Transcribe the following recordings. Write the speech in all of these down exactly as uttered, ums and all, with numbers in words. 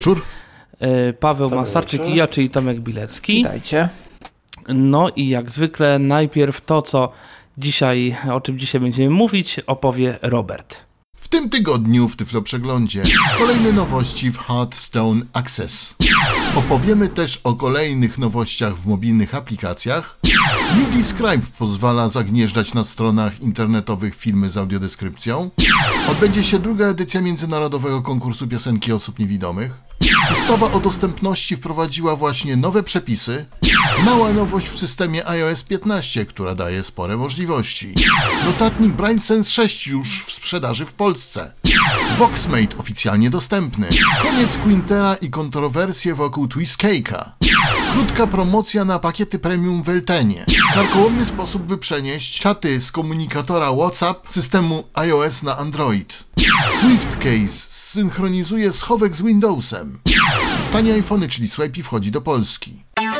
Czur. Paweł Dobry Masarczyk wieczór. i ja, czyli Tomek Bilecki. Witajcie. No i jak zwykle najpierw to, co dzisiaj, o czym dzisiaj będziemy mówić, opowie Robert. W tym tygodniu w Tyflo Przeglądzie kolejne nowości w Hearthstone Access. Opowiemy też o kolejnych nowościach w mobilnych aplikacjach. UDescribe pozwala zagnieżdżać na stronach internetowych filmy z audiodeskrypcją. Odbędzie się druga edycja międzynarodowego konkursu piosenki osób niewidomych. Ustawa o dostępności wprowadziła właśnie nowe przepisy. Mała nowość w systemie iOS piętnaście, która daje spore możliwości. Notatnik BrainSense sześć już w sprzedaży w Polsce. Voxmate oficjalnie dostępny. Koniec Quintera i kontrowersje wokół Twistcake'a. Krótka promocja na pakiety premium w Eltenie. Karkołomny sposób, by przenieść czaty z komunikatora WhatsApp systemu iOS na Android. SwiftCase synchronizuje schowek z Windowsem. Tanie iPhony, czyli Swipey, wchodzi do Polski.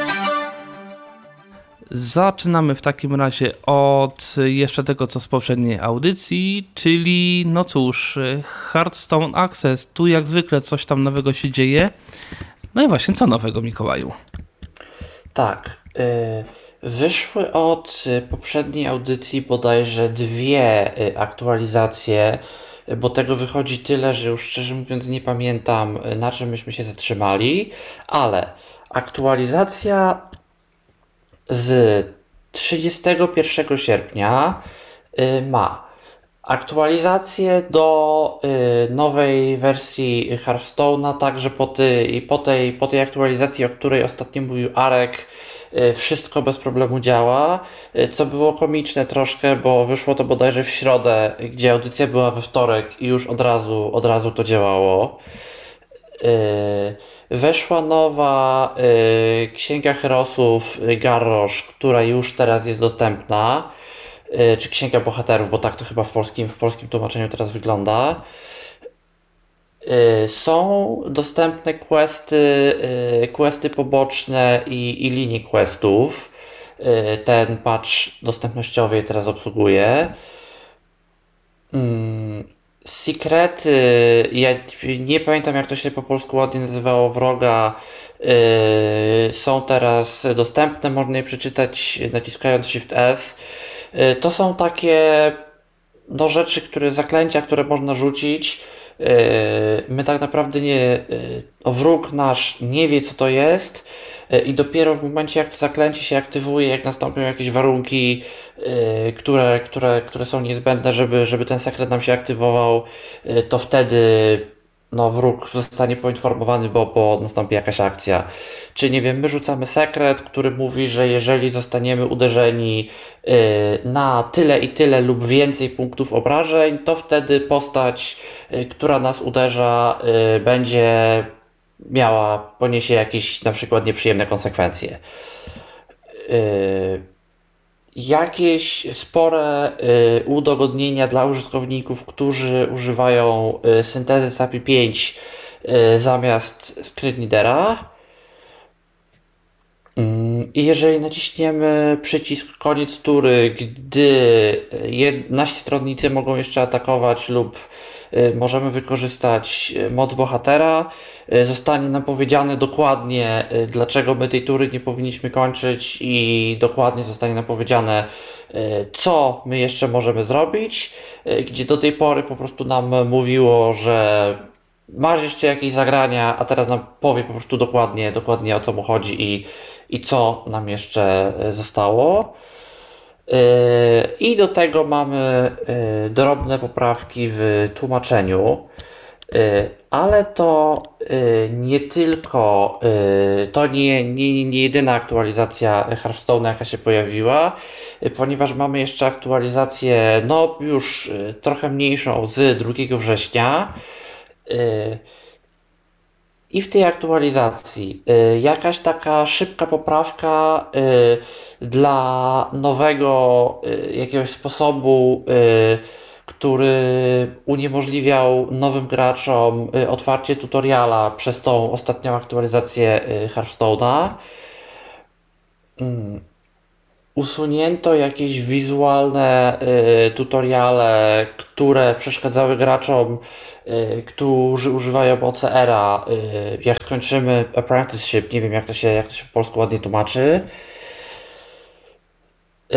Zaczynamy w takim razie od jeszcze tego, co z poprzedniej audycji, czyli no cóż, Hearthstone Access. Tu jak zwykle coś tam nowego się dzieje. No i właśnie, co nowego, Mikołaju? Tak, y, wyszły od y, poprzedniej audycji bodajże dwie y, aktualizacje, y, bo tego wychodzi tyle, że już szczerze mówiąc nie pamiętam, y, na czym myśmy się zatrzymali, ale aktualizacja z trzydziestego pierwszego sierpnia y, ma aktualizację do y, nowej wersji Hearthstone'a, także po, ty, po, tej, po tej aktualizacji, o której ostatnio mówił Arek, y, wszystko bez problemu działa, y, co było komiczne troszkę, bo wyszło to bodajże w środę, gdzie audycja była we wtorek i już od razu, od razu to działało. Y, weszła nowa y, Księga Herosów y, Garrosh, która już teraz jest dostępna. Czy Księga Bohaterów, bo tak to chyba w polskim, w polskim tłumaczeniu teraz wygląda. Są dostępne questy, questy poboczne i, i linie questów. Ten patch dostępnościowy je teraz obsługuje. Sekrety, ja nie pamiętam jak to się po polsku ładnie nazywało, wroga, są teraz dostępne, można je przeczytać naciskając Shift S. To są takie no, rzeczy, które, zaklęcia, które można rzucić. My tak naprawdę nie, wróg nasz nie wie, co to jest, i dopiero w momencie, jak to zaklęcie się aktywuje, jak nastąpią jakieś warunki, które, które, które są niezbędne, żeby, żeby ten sekret nam się aktywował, to wtedy no, wróg zostanie poinformowany, bo, bo nastąpi jakaś akcja. Czy nie wiem, my rzucamy sekret, który mówi, że jeżeli zostaniemy uderzeni yy, na tyle i tyle lub więcej punktów obrażeń, to wtedy postać, yy, która nas uderza, yy, będzie miała, poniesie jakieś na przykład nieprzyjemne konsekwencje. Yy, Jakieś spore y, udogodnienia dla użytkowników, którzy używają y, syntezy S A P I pięć y, zamiast screenreadera. I jeżeli naciśniemy przycisk koniec tury, gdy jed- nasi stronnicy mogą jeszcze atakować lub y, możemy wykorzystać moc bohatera, y, zostanie nam powiedziane dokładnie, y, dlaczego my tej tury nie powinniśmy kończyć, i dokładnie zostanie nam powiedziane, y, co my jeszcze możemy zrobić, y, gdzie do tej pory po prostu nam mówiło, że masz jeszcze jakieś zagrania, a teraz nam powie po prostu dokładnie, dokładnie o co mu chodzi i, i co nam jeszcze zostało. Yy, I do tego mamy yy, drobne poprawki w tłumaczeniu, yy, ale to yy, nie tylko, yy, to nie, nie, nie jedyna aktualizacja Hearthstone'a, jaka się pojawiła, yy, ponieważ mamy jeszcze aktualizację, no już yy, trochę mniejszą, z drugiego września. I w tej aktualizacji jakaś taka szybka poprawka dla nowego jakiegoś sposobu, który uniemożliwiał nowym graczom otwarcie tutoriala przez tą ostatnią aktualizację Hearthstone'a. usunięto jakieś wizualne y, tutoriale, które przeszkadzały graczom, y, którzy używają O C R-a, y, jak skończymy apprenticeship, nie wiem jak to się, jak to się po polsku ładnie tłumaczy. Y,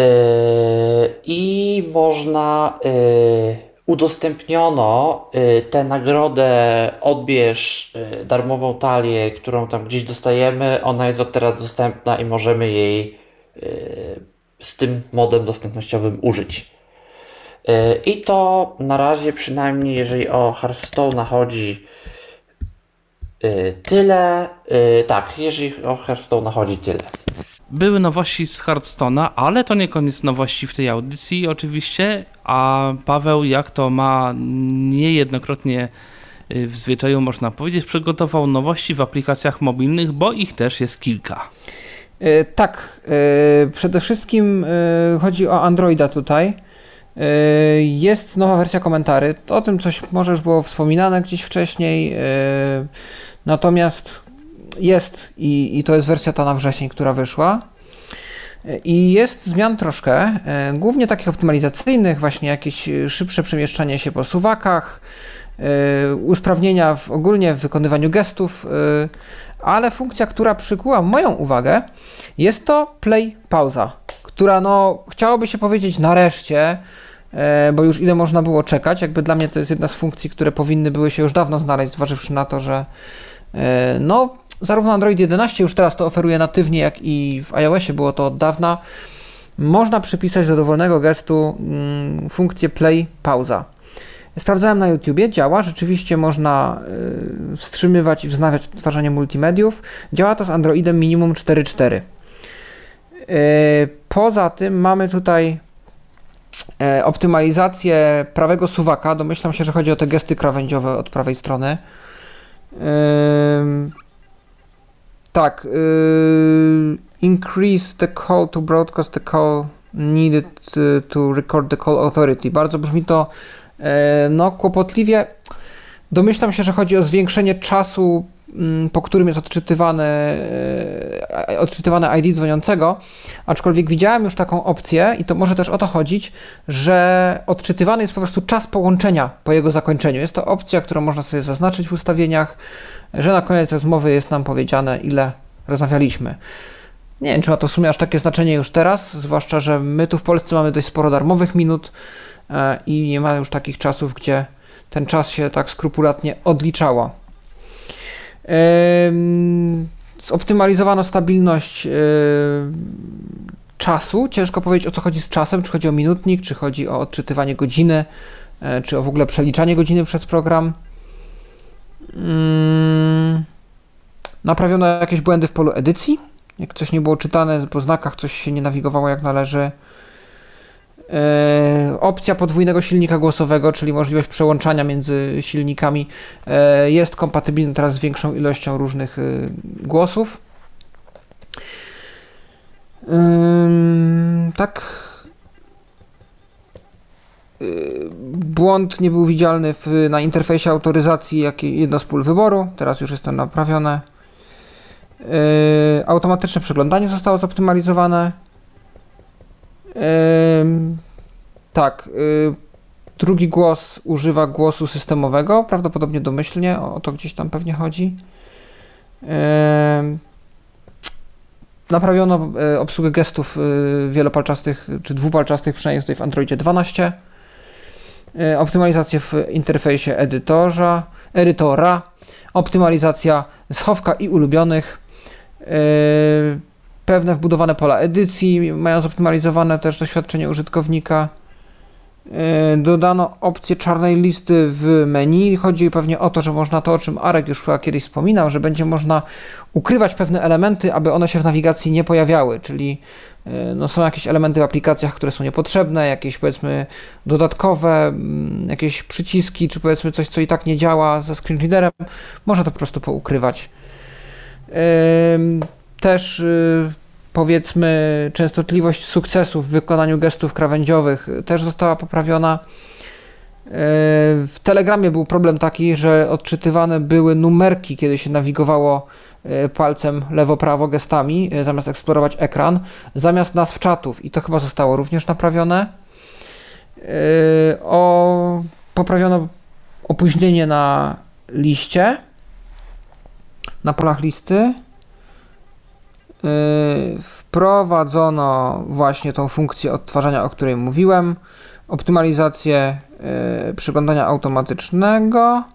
I można y, udostępniono y, tę nagrodę, odbierz y, darmową talię, którą tam gdzieś dostajemy, ona jest od teraz dostępna i możemy jej y, z tym modem dostępnościowym użyć. Y, I to na razie, przynajmniej jeżeli o Hearthstone'a chodzi, y, tyle. Y, tak, jeżeli o Hearthstone'a chodzi, tyle. Były nowości z Hearthstone'a, ale to nie koniec nowości w tej audycji oczywiście, a Paweł, jak to ma niejednokrotnie w zwyczaju można powiedzieć, przygotował nowości w aplikacjach mobilnych, bo ich też jest kilka. Yy, tak, yy, przede wszystkim yy, chodzi o Androida tutaj. Yy, jest nowa wersja komentarzy, o tym coś może już było wspominane gdzieś wcześniej, yy, natomiast jest i, i to jest wersja ta na wrzesień, która wyszła. I jest zmian troszkę, głównie takich optymalizacyjnych, właśnie jakieś szybsze przemieszczanie się po suwakach, usprawnienia w, ogólnie w wykonywaniu gestów, ale funkcja, która przykuła moją uwagę, jest to play pauza, która no chciałoby się powiedzieć nareszcie, bo już ile można było czekać, jakby dla mnie to jest jedna z funkcji, które powinny były się już dawno znaleźć, zważywszy na to, że no zarówno Android jedenaście już teraz to oferuje natywnie, jak i w iOSie było to od dawna. Można przypisać do dowolnego gestu mm, funkcję play, pauza. Sprawdzałem na YouTubie, działa, rzeczywiście można y, wstrzymywać i wznawiać odtwarzanie multimediów. Działa to z Androidem minimum cztery cztery. Y, poza tym mamy tutaj y, optymalizację prawego suwaka. Domyślam się, że chodzi o te gesty krawędziowe od prawej strony. Y, Tak, yy, increase the call to broadcast the call needed to record the call authority. Bardzo brzmi to yy, no kłopotliwie. Domyślam się, że chodzi o zwiększenie czasu, yy, po którym jest odczytywane, yy, odczytywane I D dzwoniącego, aczkolwiek widziałem już taką opcję i to może też o to chodzić, że odczytywany jest po prostu czas połączenia po jego zakończeniu. Jest to opcja, którą można sobie zaznaczyć w ustawieniach, że na koniec rozmowy jest nam powiedziane, ile rozmawialiśmy. Nie wiem, czy ma to w sumie aż takie znaczenie już teraz, zwłaszcza, że my tu w Polsce mamy dość sporo darmowych minut e, i nie ma już takich czasów, gdzie ten czas się tak skrupulatnie odliczało. E, zoptymalizowano stabilność e, czasu. Ciężko powiedzieć, o co chodzi z czasem, czy chodzi o minutnik, czy chodzi o odczytywanie godziny, e, czy o w ogóle przeliczanie godziny przez program. Hmm. Naprawiono jakieś błędy w polu edycji. Jak coś nie było czytane po znakach, coś się nie nawigowało jak należy. E, opcja podwójnego silnika głosowego, czyli możliwość przełączania między silnikami, e, jest kompatybilna teraz z większą ilością różnych e, głosów. E, tak. Błąd nie był widzialny w, na interfejsie autoryzacji, jak i jedno z pól wyboru. Teraz już jest to naprawione. Yy, automatyczne przeglądanie zostało zoptymalizowane. Yy, tak. Yy, drugi głos używa głosu systemowego, prawdopodobnie domyślnie, o, o to gdzieś tam pewnie chodzi. Yy, naprawiono yy, obsługę gestów yy, wielopalczastych, czy dwupalczastych, przynajmniej tutaj w Androidzie dwanaście. Optymalizację w interfejsie edytorza, edytora, optymalizacja schowka i ulubionych, yy, pewne wbudowane pola edycji mają zoptymalizowane też doświadczenie użytkownika, yy, dodano opcję czarnej listy w menu. Chodzi pewnie o to, że można to, o czym Arek już chyba kiedyś wspominał, że będzie można ukrywać pewne elementy, aby one się w nawigacji nie pojawiały, czyli no są jakieś elementy w aplikacjach, które są niepotrzebne, jakieś powiedzmy dodatkowe, jakieś przyciski, czy powiedzmy coś, co i tak nie działa ze screen readerem, można to po prostu poukrywać. Też powiedzmy częstotliwość sukcesów w wykonaniu gestów krawędziowych też została poprawiona. W Telegramie był problem taki, że odczytywane były numerki, kiedy się nawigowało palcem lewo-prawo gestami, zamiast eksplorować ekran, zamiast nazw czatów i to chyba zostało również naprawione. O, poprawiono opóźnienie na liście, na polach listy. Wprowadzono właśnie tą funkcję odtwarzania, o której mówiłem, optymalizację przeglądania automatycznego.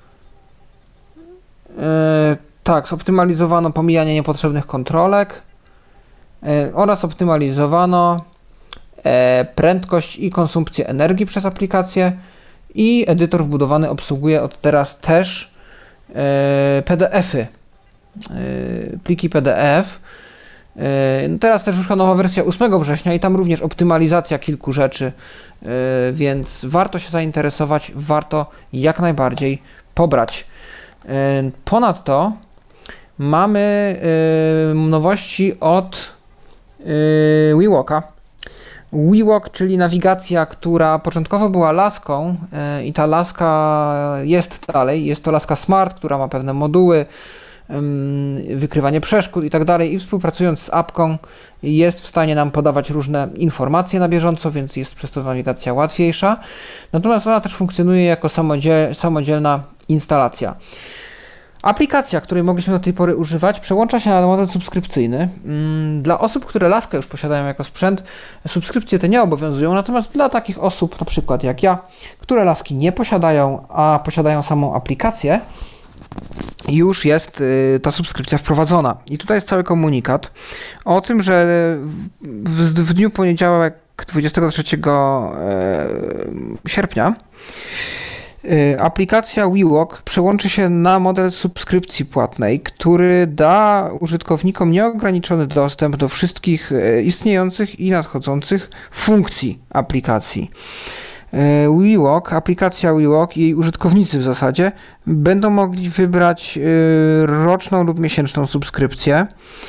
Tak, zoptymalizowano pomijanie niepotrzebnych kontrolek oraz optymalizowano prędkość i konsumpcję energii przez aplikację i edytor wbudowany obsługuje od teraz też P D F-y, pliki P D F. Teraz też wyszła nowa wersja ósmego września i tam również optymalizacja kilku rzeczy, więc warto się zainteresować, warto jak najbardziej pobrać. Ponadto mamy nowości od WeWalka. WeWalk, czyli nawigacja, która początkowo była laską i ta laska jest dalej, jest to laska Smart, która ma pewne moduły, wykrywanie przeszkód i tak dalej i współpracując z apką jest w stanie nam podawać różne informacje na bieżąco, więc jest przez to nawigacja łatwiejsza. Natomiast ona też funkcjonuje jako samodziel, samodzielna instalacja. Aplikacja, której mogliśmy do tej pory używać, przełącza się na model subskrypcyjny. Dla osób, które laskę już posiadają jako sprzęt, subskrypcje te nie obowiązują, natomiast dla takich osób, na przykład jak ja, które laski nie posiadają, a posiadają samą aplikację, już jest y, ta subskrypcja wprowadzona. I tutaj jest cały komunikat o tym, że w, w dniu poniedziałek dwudziestego trzeciego sierpnia y, aplikacja WeWalk przełączy się na model subskrypcji płatnej, który da użytkownikom nieograniczony dostęp do wszystkich y, istniejących i nadchodzących funkcji aplikacji. WeWalk, aplikacja WeWalk i jej użytkownicy w zasadzie będą mogli wybrać roczną lub miesięczną subskrypcję.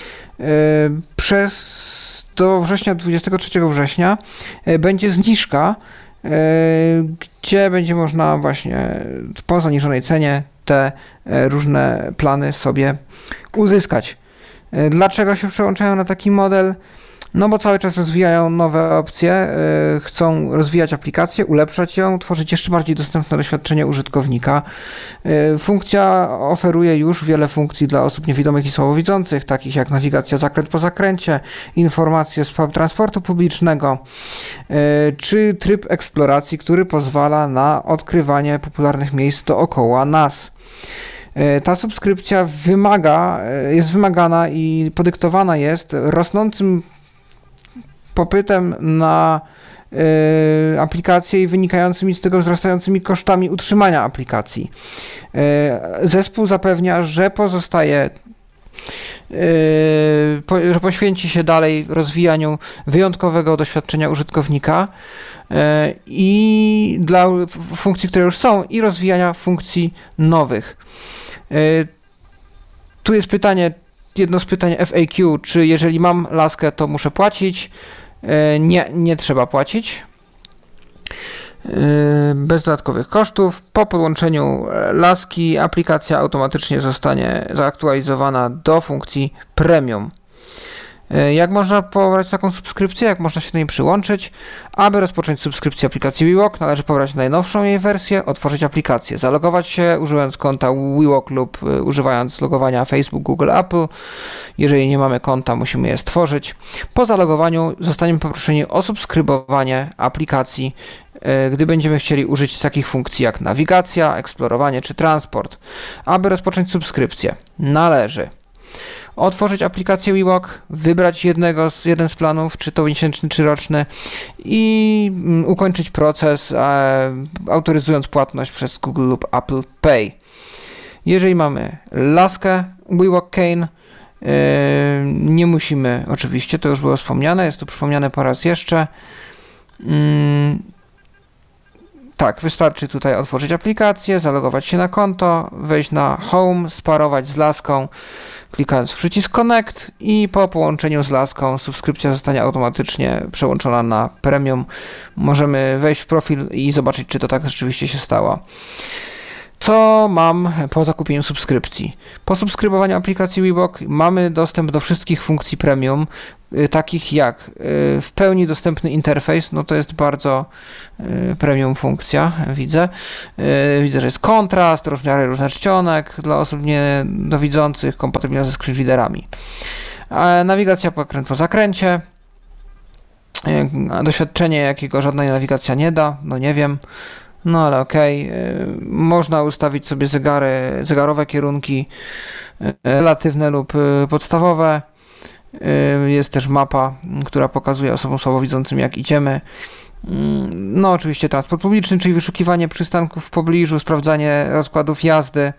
Przez do września, dwudziestego trzeciego września będzie zniżka, gdzie będzie można właśnie po zaniżonej cenie te różne plany sobie uzyskać. Dlaczego się przełączają na taki model? No bo cały czas rozwijają nowe opcje, yy, chcą rozwijać aplikację, ulepszać ją, tworzyć jeszcze bardziej dostępne doświadczenie użytkownika. Yy, funkcja oferuje już wiele funkcji dla osób niewidomych i słabowidzących, takich jak nawigacja zakręt po zakręcie, informacje z transportu publicznego, yy, czy tryb eksploracji, który pozwala na odkrywanie popularnych miejsc dookoła nas. Ta subskrypcja wymaga, jest wymagana i podyktowana jest rosnącym popytem na y, aplikacje i wynikającymi z tego wzrastającymi kosztami utrzymania aplikacji. Y, zespół zapewnia, że pozostaje, y, po, że poświęci się dalej rozwijaniu wyjątkowego doświadczenia użytkownika y, i dla funkcji, które już są, i rozwijania funkcji nowych. Y, tu jest pytanie, jedno z pytań F A Q, czy jeżeli mam laskę, to muszę płacić? Nie, nie trzeba płacić. Bez dodatkowych kosztów. Po podłączeniu laski aplikacja automatycznie zostanie zaktualizowana do funkcji premium. Jak można pobrać taką subskrypcję? Jak można się do niej przyłączyć? Aby rozpocząć subskrypcję aplikacji WeWalk, należy pobrać najnowszą jej wersję, otworzyć aplikację, zalogować się używając konta WeWalk lub używając logowania Facebook, Google, Apple. Jeżeli nie mamy konta, musimy je stworzyć. Po zalogowaniu zostaniemy poproszeni o subskrybowanie aplikacji, gdy będziemy chcieli użyć takich funkcji jak nawigacja, eksplorowanie czy transport. Aby rozpocząć subskrypcję, należy otworzyć aplikację WeWalk, wybrać jednego z, jeden z planów, czy to miesięczny, czy roczny i ukończyć proces, e, autoryzując płatność przez Google lub Apple Pay. Jeżeli mamy laskę WeWalk Cane, e, nie musimy oczywiście, to już było wspomniane, jest tu przypomniane po raz jeszcze. Mm, tak, wystarczy tutaj otworzyć aplikację, zalogować się na konto, wejść na Home, sparować z laską, klikając w przycisk Connect i po połączeniu z laską subskrypcja zostanie automatycznie przełączona na premium. Możemy wejść w profil i zobaczyć, czy to tak rzeczywiście się stało. Co mam po zakupieniu subskrypcji? Po subskrybowaniu aplikacji Webok mamy dostęp do wszystkich funkcji premium, y, takich jak y, w pełni dostępny interfejs, no to jest bardzo y, premium funkcja, widzę. Y, widzę, że jest kontrast, rozmiary różne czcionek dla osób niedowidzących, kompatybilna ze screenreaderami. A nawigacja pokręt po zakręcie, y, doświadczenie jakiego żadna nawigacja nie da, no nie wiem. No ale okej, okay. Można ustawić sobie zegary, zegarowe kierunki relatywne lub podstawowe. Jest też mapa, która pokazuje osobom słabowidzącym, jak idziemy. No oczywiście transport publiczny, czyli wyszukiwanie przystanków w pobliżu, sprawdzanie rozkładów jazdy.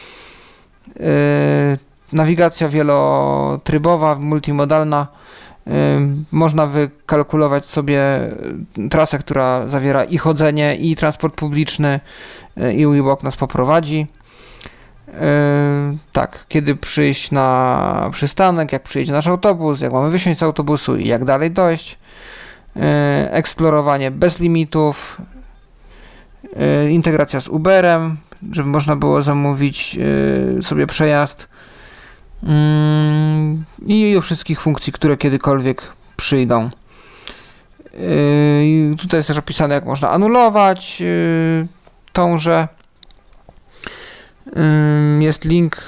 Nawigacja wielotrybowa, multimodalna. Można wykalkulować sobie trasę, która zawiera i chodzenie, i transport publiczny, i Webok nas poprowadzi. Tak, kiedy przyjść na przystanek, jak przyjedzie nasz autobus, jak mamy wysiąść z autobusu i jak dalej dojść. Eksplorowanie bez limitów. Integracja z Uberem, żeby można było zamówić sobie przejazd. I o wszystkich funkcji, które kiedykolwiek przyjdą. Yy, tutaj jest też opisane, jak można anulować yy, tąże. Yy, jest link.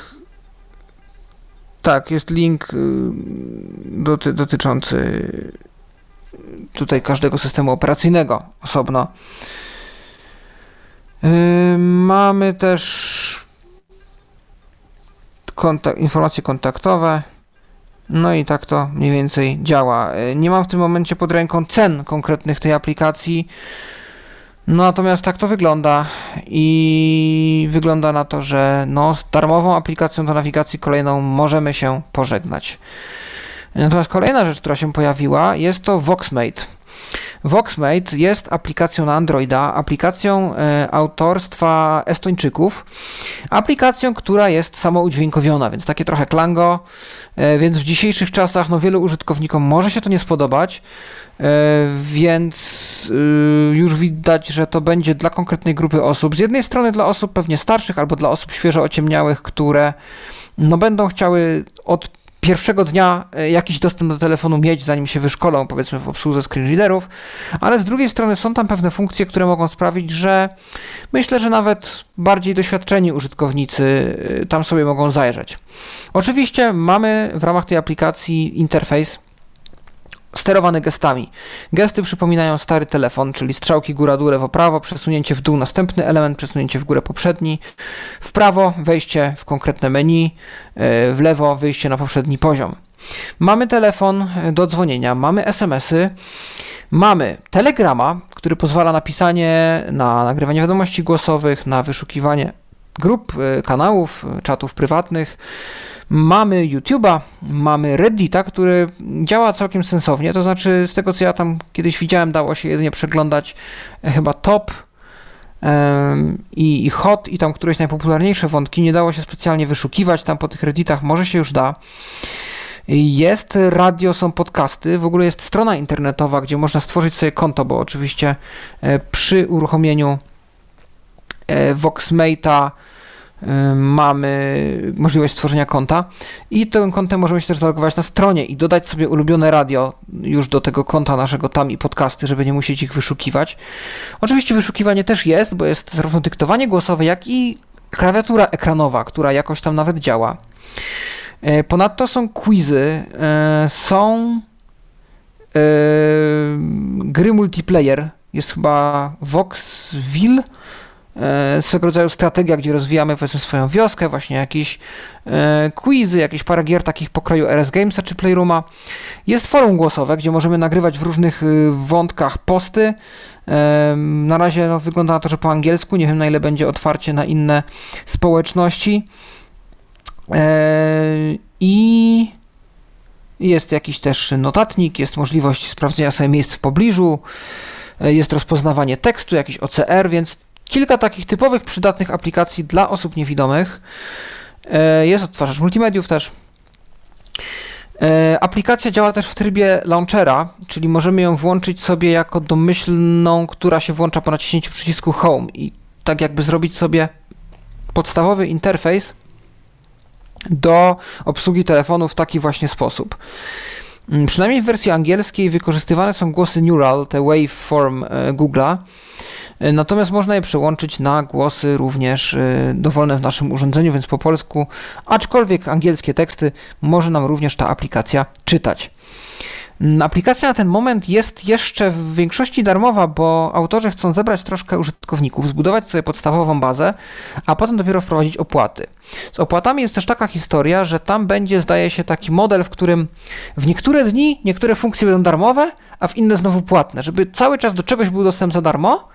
Tak, jest link yy, doty, dotyczący tutaj każdego systemu operacyjnego osobno. Yy, mamy też Kontak- informacje kontaktowe, no i tak to mniej więcej działa. Nie mam w tym momencie pod ręką cen konkretnych tej aplikacji, natomiast tak to wygląda i wygląda na to, że no, z darmową aplikacją do nawigacji kolejną możemy się pożegnać. Natomiast kolejna rzecz, która się pojawiła, jest to Voxmate. Voxmate jest aplikacją na Androida, aplikacją e, autorstwa Estończyków, aplikacją, która jest samoudźwiękowiona, więc takie trochę Klango, e, więc w dzisiejszych czasach no, wielu użytkownikom może się to nie spodobać, e, więc e, już widać, że to będzie dla konkretnej grupy osób. Z jednej strony dla osób pewnie starszych albo dla osób świeżo ociemniałych, które no, będą chciały od pierwszego dnia jakiś dostęp do telefonu mieć, zanim się wyszkolą, powiedzmy w obsłudze screenreaderów, ale z drugiej strony są tam pewne funkcje, które mogą sprawić, że myślę, że nawet bardziej doświadczeni użytkownicy tam sobie mogą zajrzeć. Oczywiście mamy w ramach tej aplikacji interfejs sterowany gestami. Gesty przypominają stary telefon, czyli strzałki góra-dół, lewo-prawo, przesunięcie w dół następny element, przesunięcie w górę poprzedni, w prawo wejście w konkretne menu, w lewo wyjście na poprzedni poziom. Mamy telefon do dzwonienia, mamy es em esy, mamy Telegrama, który pozwala na pisanie, na nagrywanie wiadomości głosowych, na wyszukiwanie grup, kanałów, czatów prywatnych. Mamy YouTube'a, mamy Reddita, który działa całkiem sensownie, to znaczy z tego co ja tam kiedyś widziałem, dało się jedynie przeglądać chyba top um, i, i hot i tam któreś najpopularniejsze wątki, nie dało się specjalnie wyszukiwać, tam po tych Redditach może się już da. Jest radio, są podcasty, w ogóle jest strona internetowa, gdzie można stworzyć sobie konto, bo oczywiście przy uruchomieniu Voxmate'a mamy możliwość stworzenia konta i tym kontem możemy się też zalogować na stronie i dodać sobie ulubione radio już do tego konta naszego tam i podcasty, żeby nie musieć ich wyszukiwać. Oczywiście wyszukiwanie też jest, bo jest zarówno dyktowanie głosowe, jak i klawiatura ekranowa, która jakoś tam nawet działa. Ponadto są quizy, są gry multiplayer, jest chyba Voxville, swego rodzaju strategia, gdzie rozwijamy powiedzmy swoją wioskę, właśnie jakieś e, quizy, jakieś parę gier takich pokroju R S Gamesa czy Playrooma. Jest forum głosowe, gdzie możemy nagrywać w różnych y, wątkach posty. E, na razie no, wygląda na to, że po angielsku, nie wiem na ile będzie otwarcie na inne społeczności. E, I jest jakiś też notatnik, jest możliwość sprawdzenia sobie miejsc w pobliżu, e, jest rozpoznawanie tekstu, jakiś O C R, więc kilka takich typowych, przydatnych aplikacji dla osób niewidomych. Jest odtwarzacz multimediów też. E, aplikacja działa też w trybie launchera, czyli możemy ją włączyć sobie jako domyślną, która się włącza po naciśnięciu przycisku Home i tak jakby zrobić sobie podstawowy interfejs do obsługi telefonu w taki właśnie sposób. Przynajmniej w wersji angielskiej wykorzystywane są głosy Neural, te waveform Google'a, natomiast można je przełączyć na głosy również dowolne w naszym urządzeniu, więc po polsku, aczkolwiek angielskie teksty może nam również ta aplikacja czytać. Aplikacja na ten moment jest jeszcze w większości darmowa, bo autorzy chcą zebrać troszkę użytkowników, zbudować sobie podstawową bazę, a potem dopiero wprowadzić opłaty. Z opłatami jest też taka historia, że tam będzie, zdaje się, taki model, w którym w niektóre dni niektóre funkcje będą darmowe, a w inne znowu płatne, żeby cały czas do czegoś był dostęp za darmo,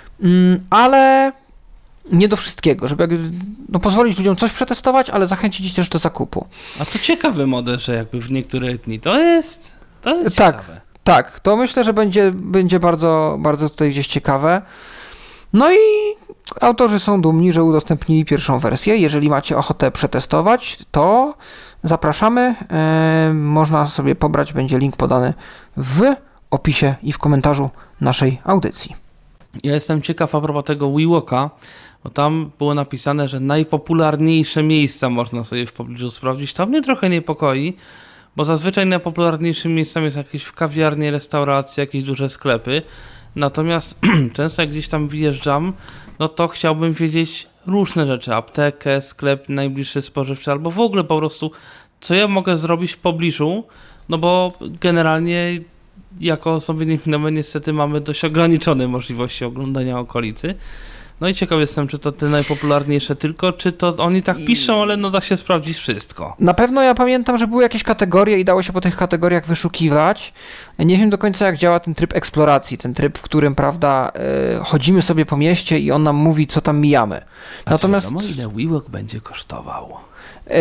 ale nie do wszystkiego, żeby jakby, no, pozwolić ludziom coś przetestować, ale zachęcić ich też do zakupu. A to ciekawy model, że jakby w niektóre dni to jest... To jest tak, ciekawe. Tak, to myślę, że będzie, będzie bardzo, bardzo tutaj gdzieś ciekawe. No i autorzy są dumni, że udostępnili pierwszą wersję. Jeżeli macie ochotę przetestować, to zapraszamy. Yy, można sobie pobrać, będzie link podany w opisie i w komentarzu naszej audycji. Ja jestem ciekaw a propos tego WeWalka, bo tam było napisane, że najpopularniejsze miejsca można sobie w pobliżu sprawdzić. To mnie trochę niepokoi, bo zazwyczaj najpopularniejszym miejscem jest jakieś w kawiarnie, restauracje, jakieś duże sklepy. Natomiast często jak gdzieś tam wyjeżdżam, no to chciałbym wiedzieć różne rzeczy. Aptekę, sklep najbliższy spożywczy, albo w ogóle po prostu co ja mogę zrobić w pobliżu, no bo generalnie jako osoby niefinowe niestety mamy dość ograniczone możliwości oglądania okolicy. No i ciekaw jestem, czy to te najpopularniejsze tylko, czy to oni tak piszą, ale no da się sprawdzić wszystko. Na pewno ja pamiętam, że były jakieś kategorie i dało się po tych kategoriach wyszukiwać. Nie wiem do końca, jak działa ten tryb eksploracji, ten tryb, w którym, prawda, yy, chodzimy sobie po mieście i on nam mówi, co tam mijamy. A Natomiast czy wiadomo, ile WeWalk będzie kosztował? Yy,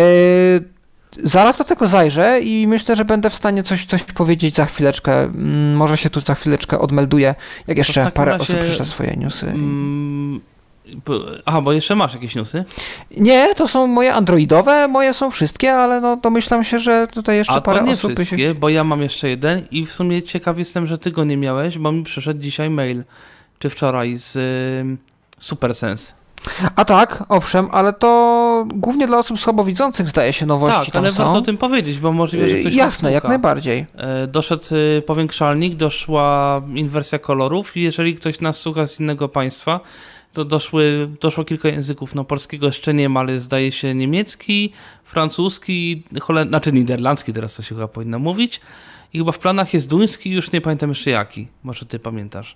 Zaraz do tego zajrzę i myślę, że będę w stanie coś, coś powiedzieć za chwileczkę. Może się tu za chwileczkę odmelduję, jak jeszcze parę razie, osób przeczyta swoje newsy. Mm, aha, bo jeszcze masz jakieś newsy? Nie, to są moje androidowe, moje są wszystkie, ale no domyślam się, że tutaj jeszcze A parę to nie osób... wszystkie, się... bo ja mam jeszcze jeden i w sumie ciekaw jestem, że ty go nie miałeś, bo mi przyszedł dzisiaj mail, czy wczoraj z y, SuperSense. A tak, owszem, ale to głównie dla osób słabowidzących zdaje się nowości tak, tam ale są. warto o tym powiedzieć, bo możliwe, że ktoś Jasne, jak najbardziej. Doszedł powiększalnik, doszła inwersja kolorów i jeżeli ktoś nas słucha z innego państwa, to doszły, doszło kilka języków, no polskiego jeszcze nie ma, ale zdaje się niemiecki, francuski, holen... znaczy niderlandzki, teraz to się chyba powinno mówić i chyba w planach jest duński, już nie pamiętam jeszcze jaki, może ty pamiętasz.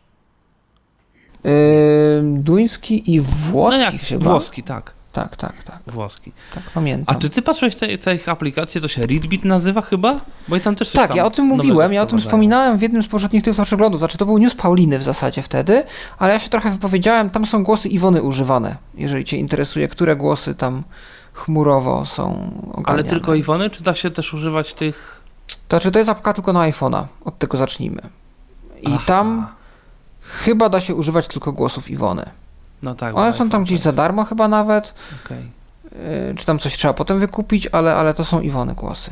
Yy, duński i włoski no jak, chyba. Włoski, tak. Tak, tak, tak. Włoski. Tak, pamiętam. A czy ty patrzyłeś te, te ich aplikacje, to się Readbeat nazywa chyba? Bo i tam też coś Tak, tam ja o tym mówiłem, ja o tym wspominałem w jednym z poprzednich tych przeglądów, znaczy to był news Pauliny w zasadzie wtedy, ale ja się trochę wypowiedziałem, tam są głosy Iwony używane, jeżeli cię interesuje, które głosy tam chmurowo są ogarniane. Ale tylko Iwony, czy da się też używać tych... To znaczy to jest apka tylko na iPhone'a, od tego zacznijmy. I Aha. tam chyba da się używać tylko głosów Iwony. No tak. One są tam gdzieś za darmo chyba nawet. Okay. Yy, czy tam coś trzeba potem wykupić, ale, ale to są Iwony głosy.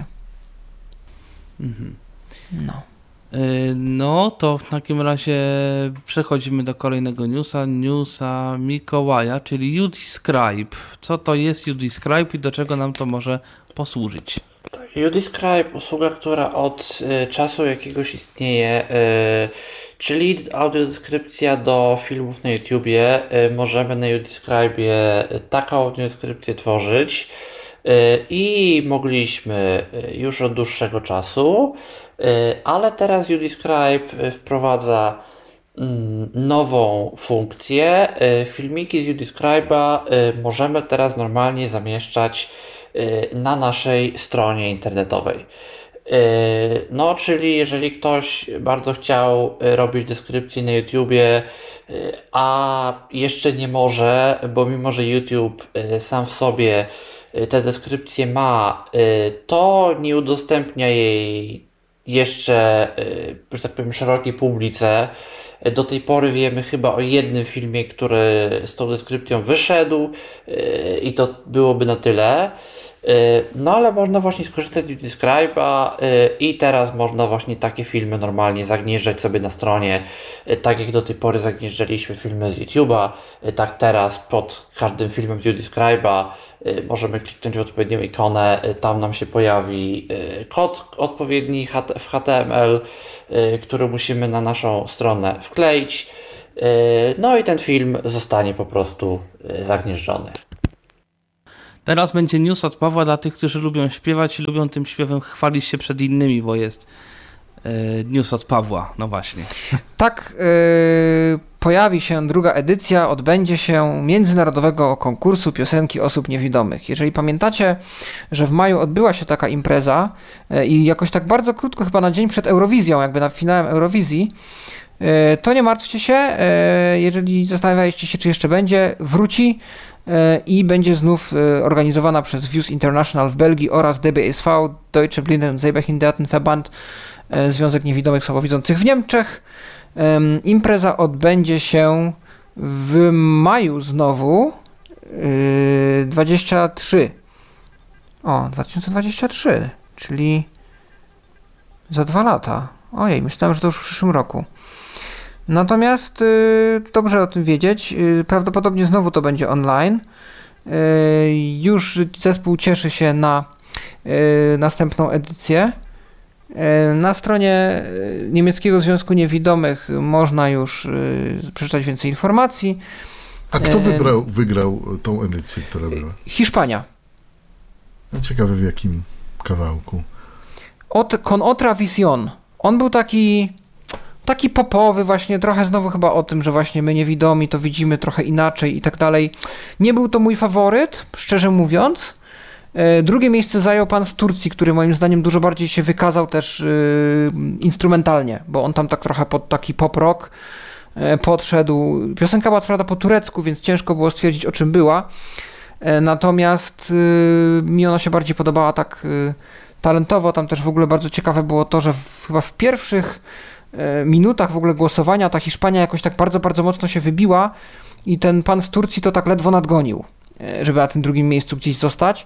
Mhm. No. Yy, no to w takim razie przechodzimy do kolejnego newsa, newsa Mikołaja, czyli UDescribe. Co to jest UDescribe i do czego nam to może posłużyć? UDescribe, usługa, która od y, czasu jakiegoś istnieje, y, czyli audiodeskrypcja do filmów na YouTubie. Y, możemy na UDescribe taką audiodeskrypcję tworzyć y, i mogliśmy już od dłuższego czasu, y, ale teraz UDescribe wprowadza y, nową funkcję. Y, filmiki z UDescribe'a y, możemy teraz normalnie zamieszczać na naszej stronie internetowej. No, czyli jeżeli ktoś bardzo chciał robić deskrypcję na YouTubie, a jeszcze nie może, bo mimo że YouTube sam w sobie te deskrypcje ma, to nie udostępnia jej jeszcze, że tak powiem, szerokiej publice. Do tej pory wiemy chyba o jednym filmie, który z tą deskrypcją wyszedł i to byłoby na tyle. No ale można właśnie skorzystać z Describe'a i teraz można właśnie takie filmy normalnie zagnieżdżać sobie na stronie, tak jak do tej pory zagnieżdżaliśmy filmy z YouTube'a, tak teraz pod każdym filmem z Describe'a możemy kliknąć w odpowiednią ikonę, tam nam się pojawi kod odpowiedni w H T M L, który musimy na naszą stronę wkleić, no i ten film zostanie po prostu zagnieżdżony. Teraz będzie news od Pawła dla tych, którzy lubią śpiewać i lubią tym śpiewem chwalić się przed innymi, bo jest yy, news od Pawła, no właśnie. Tak, yy, pojawi się druga edycja, odbędzie się międzynarodowego konkursu piosenki osób niewidomych. Jeżeli pamiętacie, że w maju odbyła się taka impreza yy, i jakoś tak bardzo krótko, chyba na dzień przed Eurowizją, jakby na finałem Eurowizji, yy, to nie martwcie się, yy, jeżeli zastanawialiście się, czy jeszcze będzie, wróci i będzie znów organizowana przez V I U S International w Belgii oraz D B S V, Deutsche Blinden- und Sehbehindertenverband, Związek Niewidomych Słabowidzących w Niemczech. Impreza odbędzie się w maju znowu dwudziestego trzeciego. O, dwa tysiące dwudziestego trzeciego, czyli za dwa lata. Ojej, myślałem, że to już w przyszłym roku. Natomiast y, dobrze o tym wiedzieć, y, prawdopodobnie znowu to będzie online. Y, już zespół cieszy się na y, następną edycję. Y, na stronie Niemieckiego Związku Niewidomych można już y, przeczytać więcej informacji. A kto wybrał, wygrał tą edycję, która była? Hiszpania. No, ciekawe w jakim kawałku. Od Con Otra Visión. On był taki... Taki popowy właśnie, trochę znowu chyba o tym, że właśnie my niewidomi to widzimy trochę inaczej i tak dalej. Nie był to mój faworyt, szczerze mówiąc. Drugie miejsce zajął pan z Turcji, który moim zdaniem dużo bardziej się wykazał też yy, instrumentalnie, bo on tam tak trochę pod taki pop rock yy, podszedł. Piosenka była co prawda po turecku, więc ciężko było stwierdzić, o czym była. Yy, natomiast yy, mi ona się bardziej podobała tak yy, talentowo. Tam też w ogóle bardzo ciekawe było to, że w, chyba w pierwszych minutach w ogóle głosowania ta Hiszpania jakoś tak bardzo, bardzo mocno się wybiła i ten pan z Turcji to tak ledwo nadgonił, żeby na tym drugim miejscu gdzieś zostać.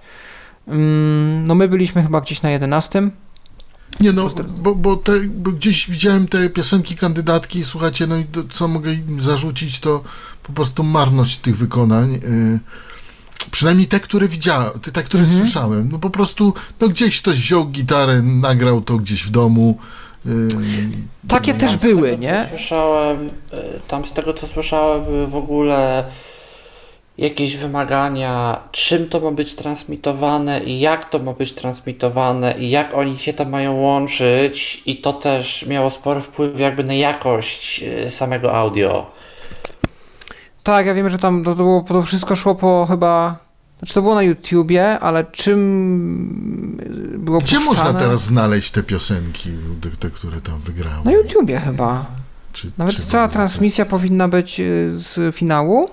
No my byliśmy chyba gdzieś na jedenastym. Nie no, bo, bo, te, bo gdzieś widziałem te piosenki kandydatki, słuchajcie, no i to, co mogę im zarzucić, to po prostu marność tych wykonań. Yy, przynajmniej te, które widziałem, te, te które mhm. słyszałem. No po prostu, no gdzieś ktoś wziął gitarę, nagrał to gdzieś w domu. Takie tam też były, tego, nie? Słyszałem, tam z tego co słyszałem były w ogóle jakieś wymagania, czym to ma być transmitowane i jak to ma być transmitowane i jak oni się tam mają łączyć i to też miało spory wpływ jakby na jakość samego audio. Tak, ja wiem, że tam to, to, było, to wszystko szło po chyba... Znaczy to było na YouTubie, ale czym było Gdzie puszczane? można teraz znaleźć te piosenki, te, te które tam wygrały? Na YouTubie chyba. Czy, Nawet czy cała transmisja to... powinna być z finału.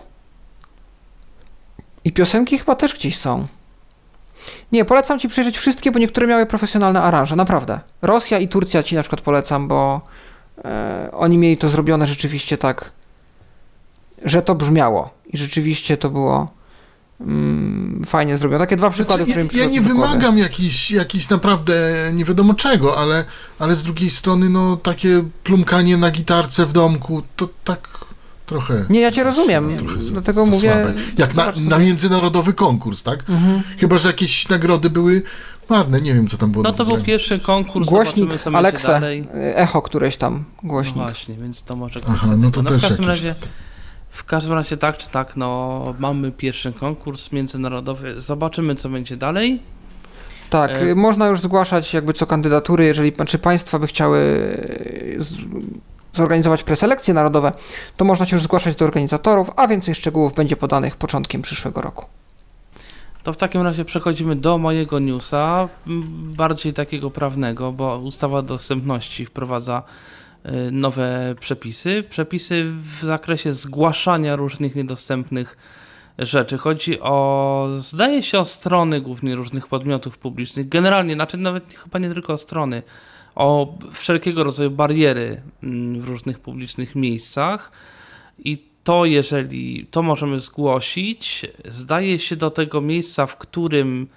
I piosenki chyba też gdzieś są. Nie, polecam ci przejrzeć wszystkie, bo niektóre miały profesjonalne aranże, naprawdę. Rosja i Turcja ci na przykład polecam, bo e, oni mieli to zrobione rzeczywiście tak, że to brzmiało. I rzeczywiście to było... fajnie zrobione. Takie dwa przykłady, znaczy, które ja, ja nie wymagam jakiś, jakiś naprawdę nie wiadomo czego, ale, ale z drugiej strony no takie plumkanie na gitarce w domku, to tak trochę... Nie, ja cię rozumiem, dlatego mówię... Słabe. Jak na, na międzynarodowy konkurs, tak? Mhm. Chyba że jakieś nagrody były marne, nie wiem co tam było. No to był pierwszy konkurs, głośnik zobaczymy co Alexa, dalej. Echo któreś tam, głośnik. No właśnie, więc to może ktoś Aha, no to no też w każdym jakiś... razie W każdym razie tak czy tak, no mamy pierwszy konkurs międzynarodowy, zobaczymy co będzie dalej. Tak, e... można już zgłaszać jakby co kandydatury, jeżeli czy państwa by chciały z, zorganizować preselekcje narodowe, to można się już zgłaszać do organizatorów, a więcej szczegółów będzie podanych początkiem przyszłego roku. To w takim razie przechodzimy do mojego newsa, bardziej takiego prawnego, bo ustawa dostępności wprowadza nowe przepisy. Przepisy w zakresie zgłaszania różnych niedostępnych rzeczy. Chodzi o, zdaje się o strony głównie różnych podmiotów publicznych. Generalnie, znaczy nawet chyba nie tylko o strony, o wszelkiego rodzaju bariery w różnych publicznych miejscach. I to jeżeli, to możemy zgłosić, zdaje się do tego miejsca, w którym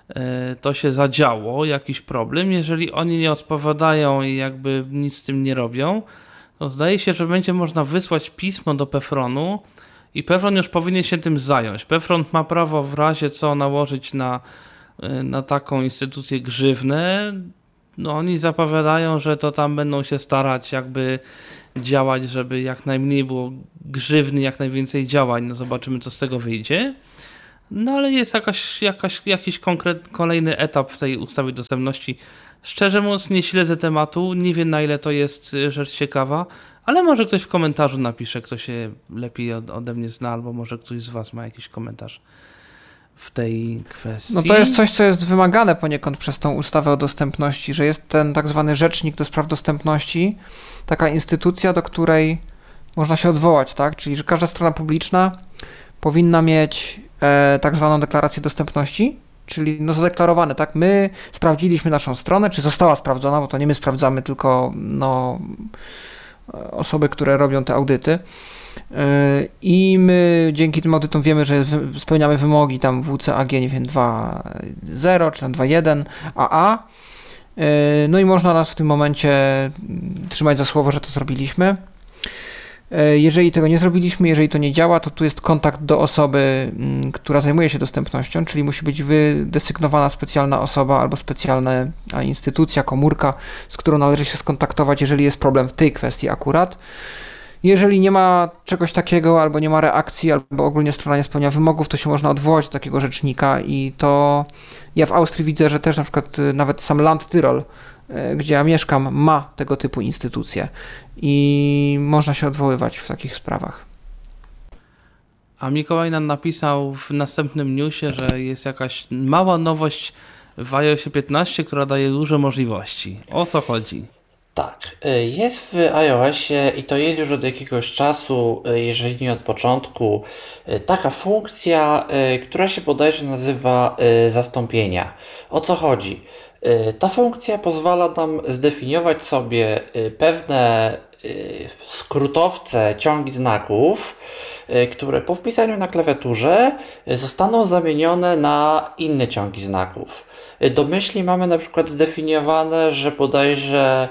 to się zadziało, jakiś problem. Jeżeli oni nie odpowiadają i jakby nic z tym nie robią, to zdaje się, że będzie można wysłać pismo do Pefronu i Pefron już powinien się tym zająć. Pefron ma prawo w razie co nałożyć na, na taką instytucję grzywnę. No oni zapowiadają, że to tam będą się starać jakby działać, żeby jak najmniej było grzywny, jak najwięcej działań. No zobaczymy, co z tego wyjdzie. No ale jest jakaś, jakaś, jakiś konkret, kolejny etap w tej ustawie dostępności. Szczerze mówiąc, nie śledzę tematu, nie wiem, na ile to jest rzecz ciekawa, ale może ktoś w komentarzu napisze, kto się lepiej ode mnie zna, albo może ktoś z was ma jakiś komentarz w tej kwestii. No to jest coś, co jest wymagane poniekąd przez tą ustawę o dostępności, że jest ten tak zwany rzecznik do spraw dostępności, taka instytucja, do której można się odwołać, tak? Czyli że każda strona publiczna powinna mieć e, tak zwaną deklarację dostępności, czyli no zadeklarowane, tak? My sprawdziliśmy naszą stronę, czy została sprawdzona, bo to nie my sprawdzamy, tylko no, osoby, które robią te audyty. I my dzięki tym audytom wiemy, że spełniamy wymogi tam W C A G, nie wiem, dwa zero czy tam dwa jeden A A. No i można nas w tym momencie trzymać za słowo, że to zrobiliśmy. Jeżeli tego nie zrobiliśmy, jeżeli to nie działa, to tu jest kontakt do osoby, która zajmuje się dostępnością, czyli musi być wydesygnowana specjalna osoba albo specjalna instytucja, komórka, z którą należy się skontaktować, jeżeli jest problem w tej kwestii akurat. Jeżeli nie ma czegoś takiego, albo nie ma reakcji, albo ogólnie strona nie spełnia wymogów, to się można odwołać do takiego rzecznika i to ja w Austrii widzę, że też na przykład nawet sam Land Tyrol, gdzie ja mieszkam, ma tego typu instytucje i można się odwoływać w takich sprawach. A Mikołaj nam napisał w następnym newsie, że jest jakaś mała nowość w iOSie piętnaście, która daje duże możliwości. O co chodzi? Tak, jest w iOSie i to jest już od jakiegoś czasu, jeżeli nie od początku, taka funkcja, która się bodajże nazywa zastąpienia. O co chodzi? Ta funkcja pozwala nam zdefiniować sobie pewne skrótowce, ciągi znaków, które po wpisaniu na klawiaturze zostaną zamienione na inne ciągi znaków. Domyślnie mamy na przykład zdefiniowane, że bodajże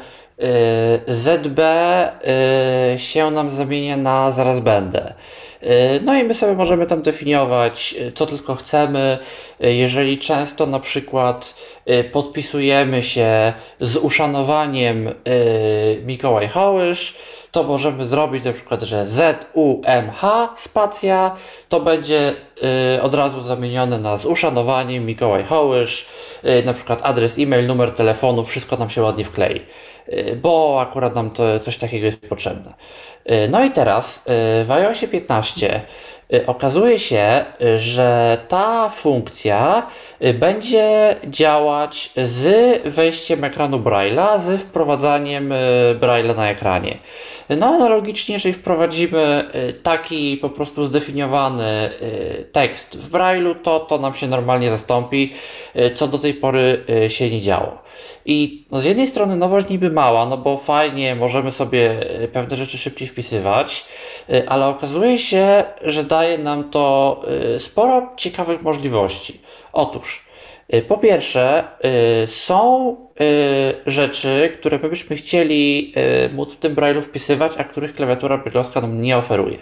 Z B się nam zamienia na zaraz będę. No i my sobie możemy tam definiować, co tylko chcemy. Jeżeli często na przykład podpisujemy się z uszanowaniem Mikołaj Hołysz, to możemy zrobić na przykład, że Z U M H spacja to będzie y, od razu zamienione na z uszanowaniem Mikołaj Hołysz, y, na przykład adres e-mail, numer telefonu, wszystko nam się ładnie wklei, y, bo akurat nam to coś takiego jest potrzebne. Y, no i teraz y, w iOSie piętnaście y, okazuje się, y, że ta funkcja y, będzie działać z wejściem ekranu Braille'a, z wprowadzaniem y, Braille'a na ekranie. No analogicznie, jeżeli wprowadzimy taki po prostu zdefiniowany tekst w Braille'u, to to nam się normalnie zastąpi, co do tej pory się nie działo. I no z jednej strony nowość niby mała, no bo fajnie, możemy sobie pewne rzeczy szybciej wpisywać, ale okazuje się, że daje nam to sporo ciekawych możliwości. Otóż po pierwsze, są rzeczy, które my byśmy chcieli móc w tym Braille'u wpisywać, a których klawiatura braille'owska nam nie oferuje.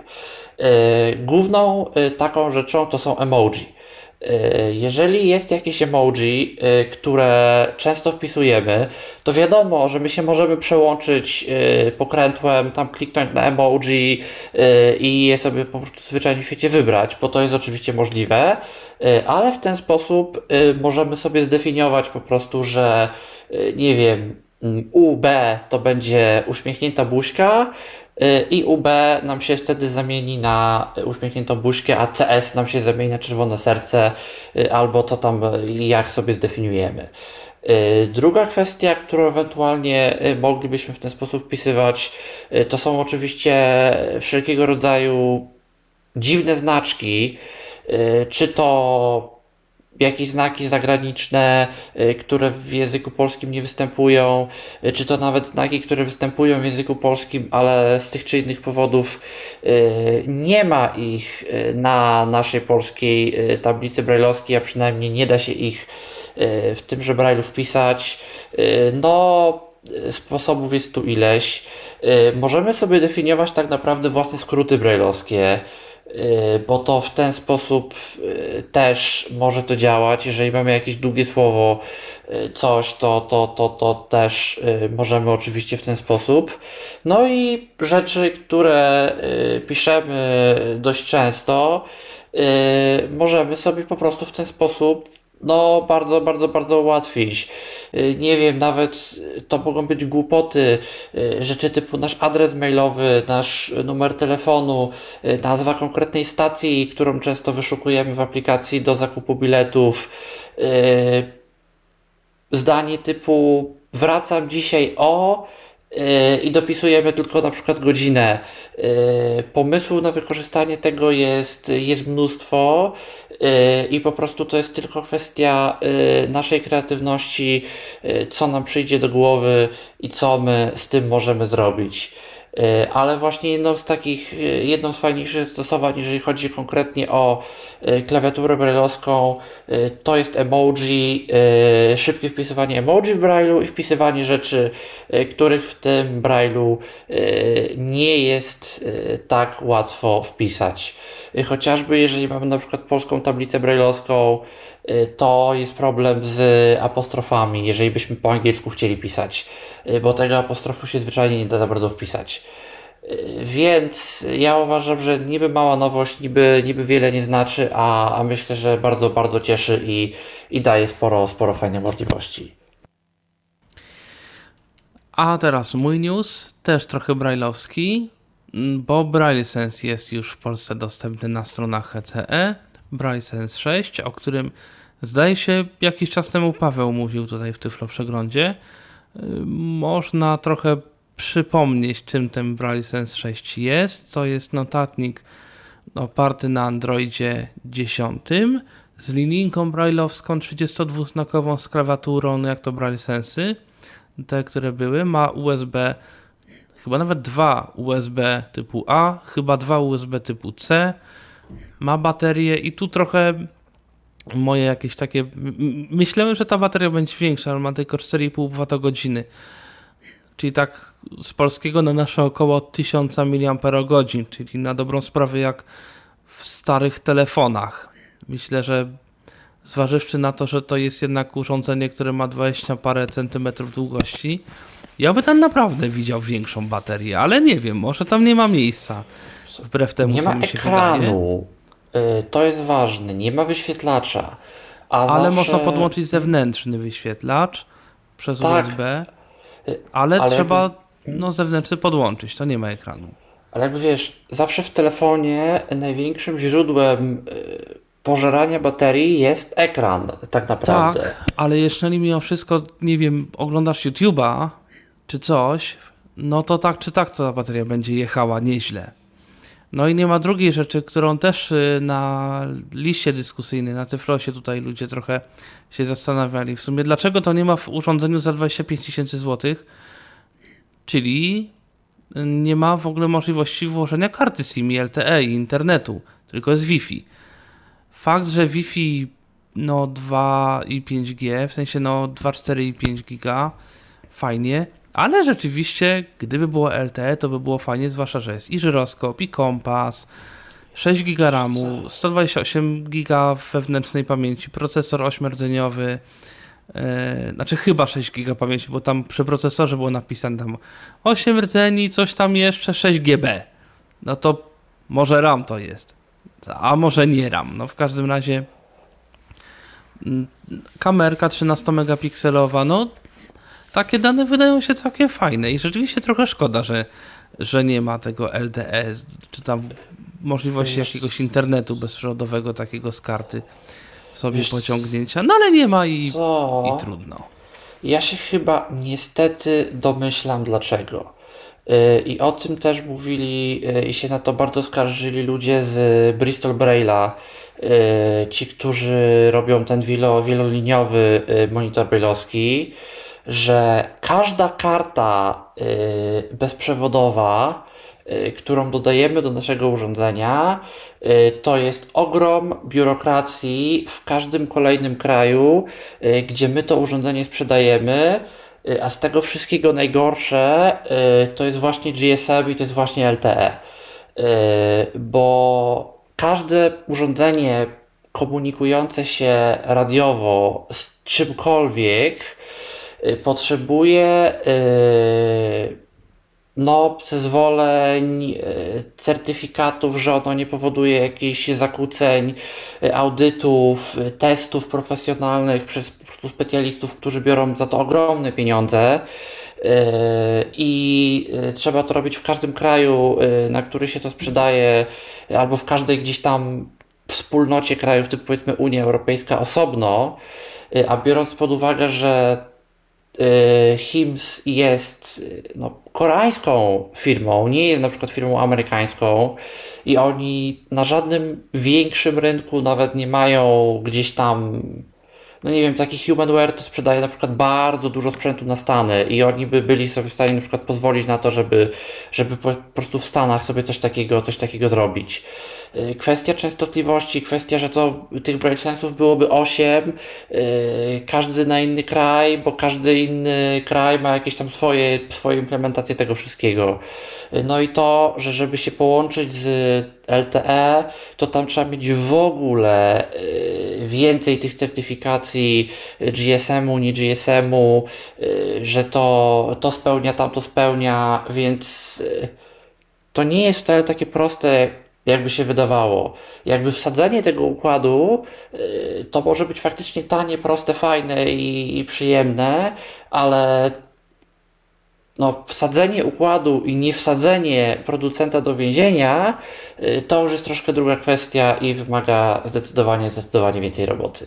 Główną taką rzeczą to są emoji. Jeżeli jest jakieś emoji, które często wpisujemy, to wiadomo, że my się możemy przełączyć pokrętłem, tam kliknąć na emoji i je sobie po prostu zwyczajnie w świecie wybrać, bo to jest oczywiście możliwe, ale w ten sposób możemy sobie zdefiniować po prostu, że nie wiem, U B to będzie uśmiechnięta buźka, i U B nam się wtedy zamieni na uśmiechniętą buźkę, a C S nam się zamieni na czerwone serce, albo co tam, jak sobie zdefiniujemy. Druga kwestia, którą ewentualnie moglibyśmy w ten sposób wpisywać, to są oczywiście wszelkiego rodzaju dziwne znaczki, czy to jakieś znaki zagraniczne, które w języku polskim nie występują, czy to nawet znaki, które występują w języku polskim, ale z tych czy innych powodów nie ma ich na naszej polskiej tablicy braille'owskiej, a przynajmniej nie da się ich w tymże Braille'u wpisać. No, sposobów jest tu ileś. Możemy sobie definiować tak naprawdę własne skróty braille'owskie, bo to w ten sposób też może to działać. Jeżeli mamy jakieś długie słowo, coś, to, to, to, to też możemy oczywiście w ten sposób. No i rzeczy, które piszemy dość często, możemy sobie po prostu w ten sposób no bardzo, bardzo, bardzo ułatwić. Nie wiem, nawet to mogą być głupoty, rzeczy typu nasz adres mailowy, nasz numer telefonu, nazwa konkretnej stacji, którą często wyszukujemy w aplikacji do zakupu biletów, zdanie typu wracam dzisiaj o i dopisujemy tylko na przykład godzinę. Pomysłu na wykorzystanie tego jest, jest mnóstwo i po prostu to jest tylko kwestia naszej kreatywności, co nam przyjdzie do głowy i co my z tym możemy zrobić. Ale właśnie jedną z takich, jedną z fajniejszych stosowań, jeżeli chodzi konkretnie o klawiaturę braille'owską, to jest emoji, szybkie wpisywanie emoji w Braille'u i wpisywanie rzeczy, których w tym Braille'u nie jest tak łatwo wpisać. Chociażby jeżeli mamy na przykład polską tablicę braille'owską, to jest problem z apostrofami, jeżeli byśmy po angielsku chcieli pisać, bo tego apostrofu się zwyczajnie nie da za bardzo wpisać. Więc ja uważam, że niby mała nowość, niby, niby wiele nie znaczy, a, a myślę, że bardzo, bardzo cieszy i, i daje sporo, sporo fajnych możliwości. A teraz mój news, też trochę braille'owski, bo Braille Sense jest już w Polsce dostępny na stronach H C E. Braille Sense sześć, o którym zdaje się jakiś czas temu Paweł mówił tutaj w Tyflo Przeglądzie. Można trochę przypomnieć, czym ten Braille Sense sześć jest. To jest notatnik oparty na Androidzie dziesięć z linijką braille'owską trzydziestodwuznakową z klawiaturą, no jak to Braille Sensy, te, które były. Ma U S B, chyba nawet dwa U S B typu A, chyba dwa U S B typu C. Ma baterię i tu trochę moje jakieś takie... Myślałem, że ta bateria będzie większa, ale ma tylko cztery i pół watogodziny. Czyli tak z polskiego na nasze około tysiąc miliamperogodzin, czyli na dobrą sprawę jak w starych telefonach. Myślę, że zważywszy na to, że to jest jednak urządzenie, które ma dwadzieścia parę centymetrów długości, ja by tam naprawdę widział większą baterię, ale nie wiem, może tam nie ma miejsca. Wbrew temu, nie co ma mi się ekranu. Wydaje. To jest ważne, nie ma wyświetlacza. A ale zawsze... można podłączyć zewnętrzny wyświetlacz przez tak, U S B, ale, ale trzeba jakby... no, zewnętrzny podłączyć, to nie ma ekranu. Ale jakby wiesz, zawsze w telefonie największym źródłem pożerania baterii jest ekran, tak naprawdę. Tak, ale jeżeli mimo wszystko, nie wiem, oglądasz YouTube'a czy coś, no to tak czy tak to ta bateria będzie jechała nieźle. No i nie ma drugiej rzeczy, którą też na liście dyskusyjnej, na Tyflosie tutaj ludzie trochę się zastanawiali. W sumie dlaczego to nie ma w urządzeniu za dwadzieścia pięć tysięcy złotych, czyli nie ma w ogóle możliwości włożenia karty SIM i L T E i internetu, tylko jest Wi-Fi. Fakt, że Wi-Fi no dwa i pięć G, w sensie no dwa, cztery i pięć giga, fajnie, ale rzeczywiście, gdyby było L T E, to by było fajnie, zwłaszcza, że jest i żyroskop, i kompas, sześć giga ramu, sto dwadzieścia osiem giga wewnętrznej pamięci, procesor ośmiordzeniowy, yy, znaczy chyba sześć giga pamięci, bo tam przy procesorze było napisane tam osiem rdzeni, coś tam jeszcze, sześć G B. No to może RAM to jest, a może nie RAM. No w każdym razie kamerka trzynasto-megapikselowa, no takie dane wydają się całkiem fajne i rzeczywiście trochę szkoda, że, że nie ma tego L T E, czy tam możliwości Wiesz, jakiegoś internetu bezprzewodowego takiego z karty sobie Wiesz, pociągnięcia, no ale nie ma i, i trudno. Ja się chyba niestety domyślam dlaczego. Yy, I o tym też mówili yy, i się na to bardzo skarżyli ludzie z Bristol Braille'a, yy, ci, którzy robią ten wielo, wieloliniowy yy, monitor braille'owski, że każda karta yy, bezprzewodowa którą dodajemy do naszego urządzenia, to jest ogrom biurokracji w każdym kolejnym kraju, gdzie my to urządzenie sprzedajemy, a z tego wszystkiego najgorsze to jest właśnie G S M i to jest właśnie L T E, bo każde urządzenie komunikujące się radiowo z czymkolwiek potrzebuje no, zezwoleń, certyfikatów, że ono nie powoduje jakichś zakłóceń, audytów, testów profesjonalnych przez po prostu specjalistów, którzy biorą za to ogromne pieniądze. I trzeba to robić w każdym kraju, na który się to sprzedaje, albo w każdej gdzieś tam wspólnocie krajów, typu powiedzmy Unia Europejska osobno, a biorąc pod uwagę, że H I M S jest no, koreańską firmą, nie jest na przykład firmą amerykańską i oni na żadnym większym rynku nawet nie mają gdzieś tam, no nie wiem, taki Humanware to sprzedaje na przykład bardzo dużo sprzętu na Stany i oni by byli sobie w stanie na przykład pozwolić na to, żeby, żeby po prostu w Stanach sobie coś takiego, coś takiego zrobić. Kwestia częstotliwości, kwestia, że to tych breaksensów byłoby osiem, yy, każdy na inny kraj, bo każdy inny kraj ma jakieś tam swoje, swoje implementacje tego wszystkiego. No i to, że żeby się połączyć z L T E, to tam trzeba mieć w ogóle yy, więcej tych certyfikacji G S M u, nie G S M u, yy, że to, to spełnia, tamto spełnia, więc yy, to nie jest wcale takie proste, jakby się wydawało. Jakby wsadzenie tego układu yy, to może być faktycznie tanie, proste, fajne i, i przyjemne, ale no, wsadzenie układu i nie wsadzenie producenta do więzienia yy, to już jest troszkę druga kwestia i wymaga zdecydowanie, zdecydowanie więcej roboty.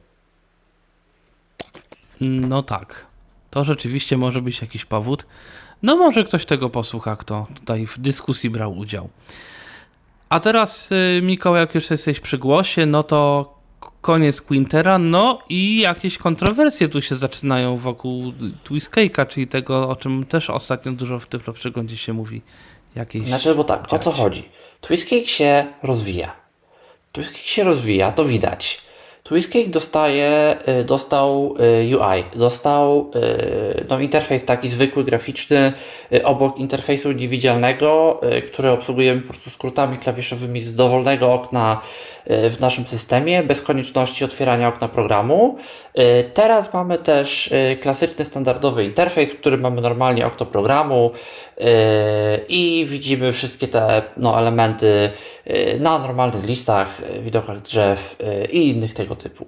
No tak. To rzeczywiście może być jakiś powód. No może ktoś tego posłucha, kto tutaj w dyskusji brał udział. A teraz, Mikołaj, jak już jesteś przy głosie, no to koniec Quintera, no i jakieś kontrowersje tu się zaczynają wokół TwistCake'a, czyli tego, o czym też ostatnio dużo w Tyflo Przeglądzie się mówi. Jakieś znaczy, bo tak, dziać. O co chodzi? TwistCake się rozwija. TwistCake się rozwija, to widać. TwistCake dostaje, dostał U I, dostał no, interfejs taki zwykły, graficzny, obok interfejsu niewidzialnego, który obsługujemy po prostu skrótami klawiszowymi z dowolnego okna w naszym systemie, bez konieczności otwierania okna programu. Teraz mamy też klasyczny, standardowy interfejs, w którym mamy normalnie okno programu i widzimy wszystkie te no, elementy na normalnych listach, widokach drzew i innych tego typu.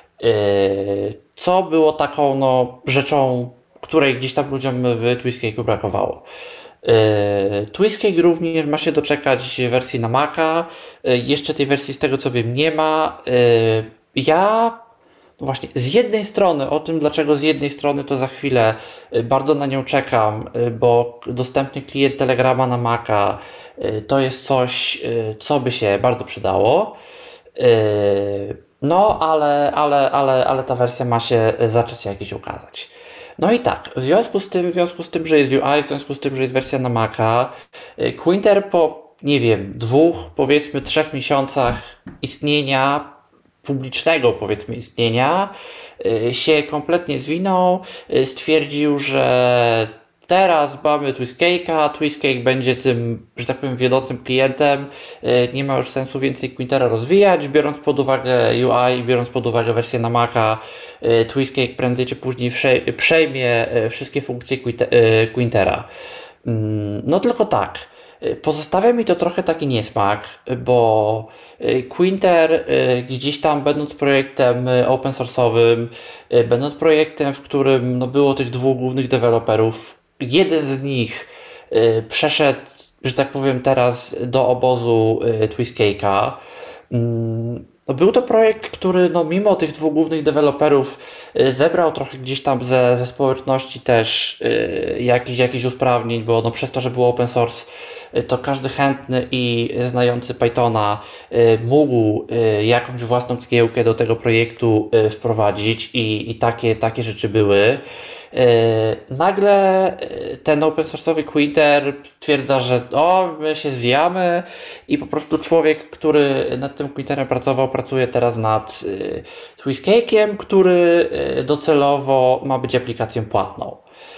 Co było taką no, rzeczą, której gdzieś tam ludziom w TwistCake'u brakowało. TwistCake również ma się doczekać wersji na Maca. Jeszcze tej wersji z tego co wiem nie ma. Ja no właśnie z jednej strony, o tym dlaczego z jednej strony to za chwilę bardzo na nią czekam, bo dostępny klient Telegrama na Maca to jest coś, co by się bardzo przydało. No ale, ale, ale, ale ta wersja ma się za czas jakiś ukazać. No i tak, w związku z tym, w związku z tym, że jest U I, w związku z tym, że jest wersja na Maca, Quinter po, nie wiem, dwóch, powiedzmy trzech miesiącach istnienia, publicznego powiedzmy istnienia, się kompletnie zwinął, stwierdził, że teraz mamy TwistCake'a, TwistCake będzie tym, że tak powiem, wiodącym klientem, nie ma już sensu więcej Quintera rozwijać, biorąc pod uwagę U I, biorąc pod uwagę wersję na Maca, TwistCake prędzej czy później przejmie wszystkie funkcje Quintera. No tylko tak, pozostawia mi to trochę taki niesmak, bo Quinter gdzieś tam będąc projektem open source'owym, będąc projektem, w którym no, było tych dwóch głównych deweloperów, jeden z nich y, przeszedł, że tak powiem teraz do obozu y, TwistCake'a. Mm, no, był to projekt, który no, mimo tych dwóch głównych deweloperów y, zebrał trochę gdzieś tam ze, ze społeczności też y, jakichś, jakichś usprawnień, bo no, przez to, że było open source, to każdy chętny i znający Pythona mógł jakąś własną cegiełkę do tego projektu wprowadzić i, i takie, takie rzeczy były. Nagle ten open source'owy Quinter stwierdza, że o, my się zwijamy i po prostu człowiek, który nad tym Quinterem pracował, pracuje teraz nad Twistcake'iem, który docelowo ma być aplikacją płatną.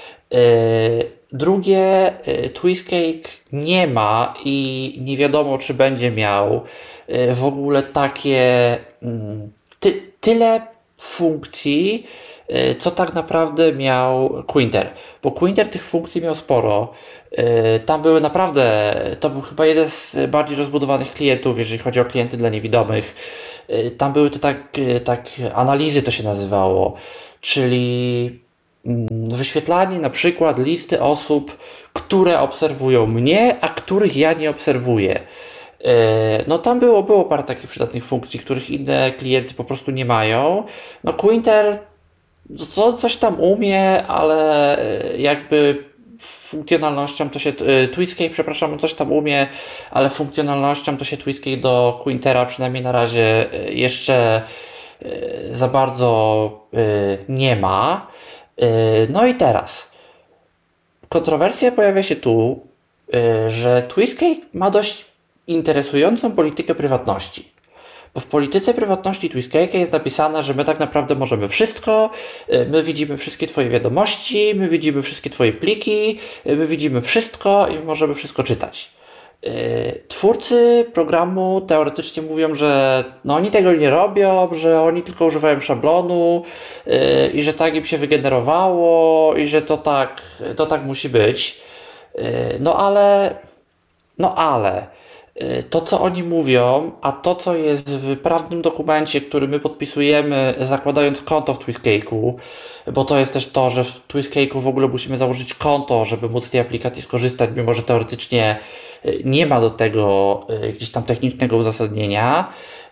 Drugie, Twistcake nie ma i nie wiadomo, czy będzie miał w ogóle takie ty, tyle funkcji, co tak naprawdę miał Quinter. Bo Quinter tych funkcji miał sporo. Tam były naprawdę, to był chyba jeden z bardziej rozbudowanych klientów, jeżeli chodzi o klienty dla niewidomych. Tam były te tak, tak analizy to się nazywało, czyli wyświetlanie na przykład listy osób, które obserwują mnie, a których ja nie obserwuję. No tam było, było parę takich przydatnych funkcji, których inne klienty po prostu nie mają. No Quinter co, coś tam umie, ale jakby funkcjonalnością to się, Twistcake, przepraszam, coś tam umie, ale funkcjonalnością to się Twistcake do Quintera przynajmniej na razie jeszcze za bardzo nie ma. No i teraz kontrowersja pojawia się tu, że Twistcake ma dość interesującą politykę prywatności. Bo w polityce prywatności Twistcake'a jest napisane, że my tak naprawdę możemy wszystko, my widzimy wszystkie twoje wiadomości, my widzimy wszystkie twoje pliki, my widzimy wszystko i możemy wszystko czytać. Twórcy programu teoretycznie mówią, że no oni tego nie robią, że oni tylko używają szablonu i że tak im się wygenerowało i że to tak, to tak musi być. No ale, no ale to, co oni mówią, a to, co jest w prawnym dokumencie, który my podpisujemy, zakładając konto w Twistcake'u, bo to jest też to, że w Twistcake'u w ogóle musimy założyć konto, żeby móc z tej aplikacji skorzystać, mimo że teoretycznie nie ma do tego gdzieś tam technicznego uzasadnienia.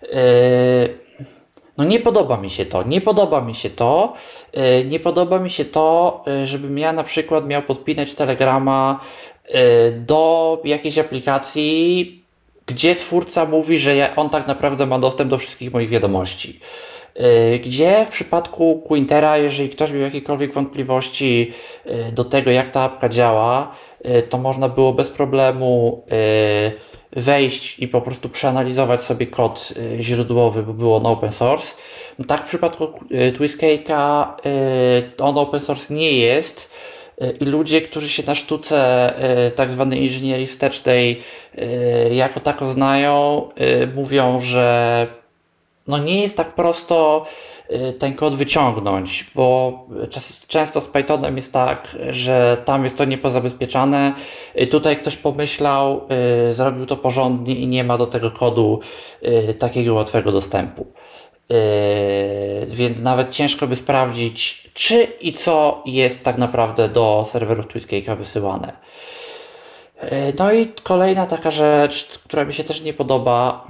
No nie podoba mi się to, nie podoba mi się to, nie podoba mi się to, żebym ja na przykład miał podpinać Telegrama do jakiejś aplikacji, gdzie twórca mówi, że on tak naprawdę ma dostęp do wszystkich moich wiadomości. Gdzie w przypadku Quintera, jeżeli ktoś miał jakiekolwiek wątpliwości do tego, jak ta apka działa, to można było bez problemu wejść i po prostu przeanalizować sobie kod źródłowy, bo było on open source. No tak w przypadku Twistcake'a on open source nie jest. I ludzie, którzy się na sztuce tak zwanej inżynierii wstecznej jako tako znają, mówią, że no nie jest tak prosto ten kod wyciągnąć, bo często z Pythonem jest tak, że tam jest to niepozabezpieczane. Tutaj ktoś pomyślał, zrobił to porządnie i nie ma do tego kodu takiego łatwego dostępu. Yy, więc nawet ciężko by sprawdzić, czy i co jest tak naprawdę do serwerów Twistcake'a wysyłane. Yy, no i kolejna taka rzecz, która mi się też nie podoba.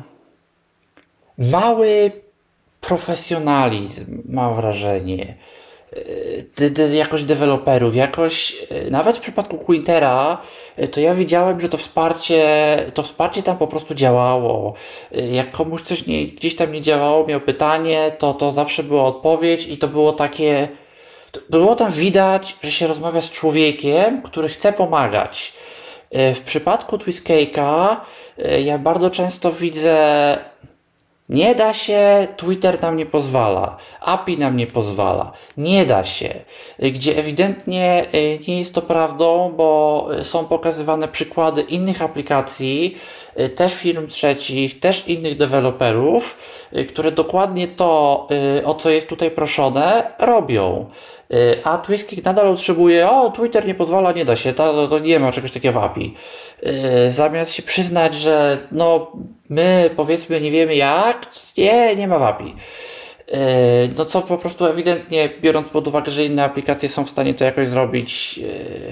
Mały profesjonalizm, mam wrażenie, de, de, jakoś deweloperów, jakoś, nawet w przypadku Quintera, to ja widziałem, że to wsparcie, to wsparcie tam po prostu działało. Jak komuś coś nie, gdzieś tam nie działało, miał pytanie, to, to zawsze była odpowiedź i to było takie, to było tam widać, że się rozmawia z człowiekiem, który chce pomagać. W przypadku Twistcake'a ja bardzo często widzę, nie da się, Twitter nam nie pozwala, A P I nam nie pozwala, nie da się, gdzie ewidentnie nie jest to prawdą, bo są pokazywane przykłady innych aplikacji, też firm trzecich, też innych deweloperów, które dokładnie to, o co jest tutaj proszone, robią. A Twistcake nadal utrzymuje, o Twitter nie pozwala, nie da się, to, to nie ma czegoś takiego w A P I. Zamiast się przyznać, że no my powiedzmy nie wiemy jak, nie, nie ma w A P I. No co po prostu ewidentnie, biorąc pod uwagę, że inne aplikacje są w stanie to jakoś zrobić,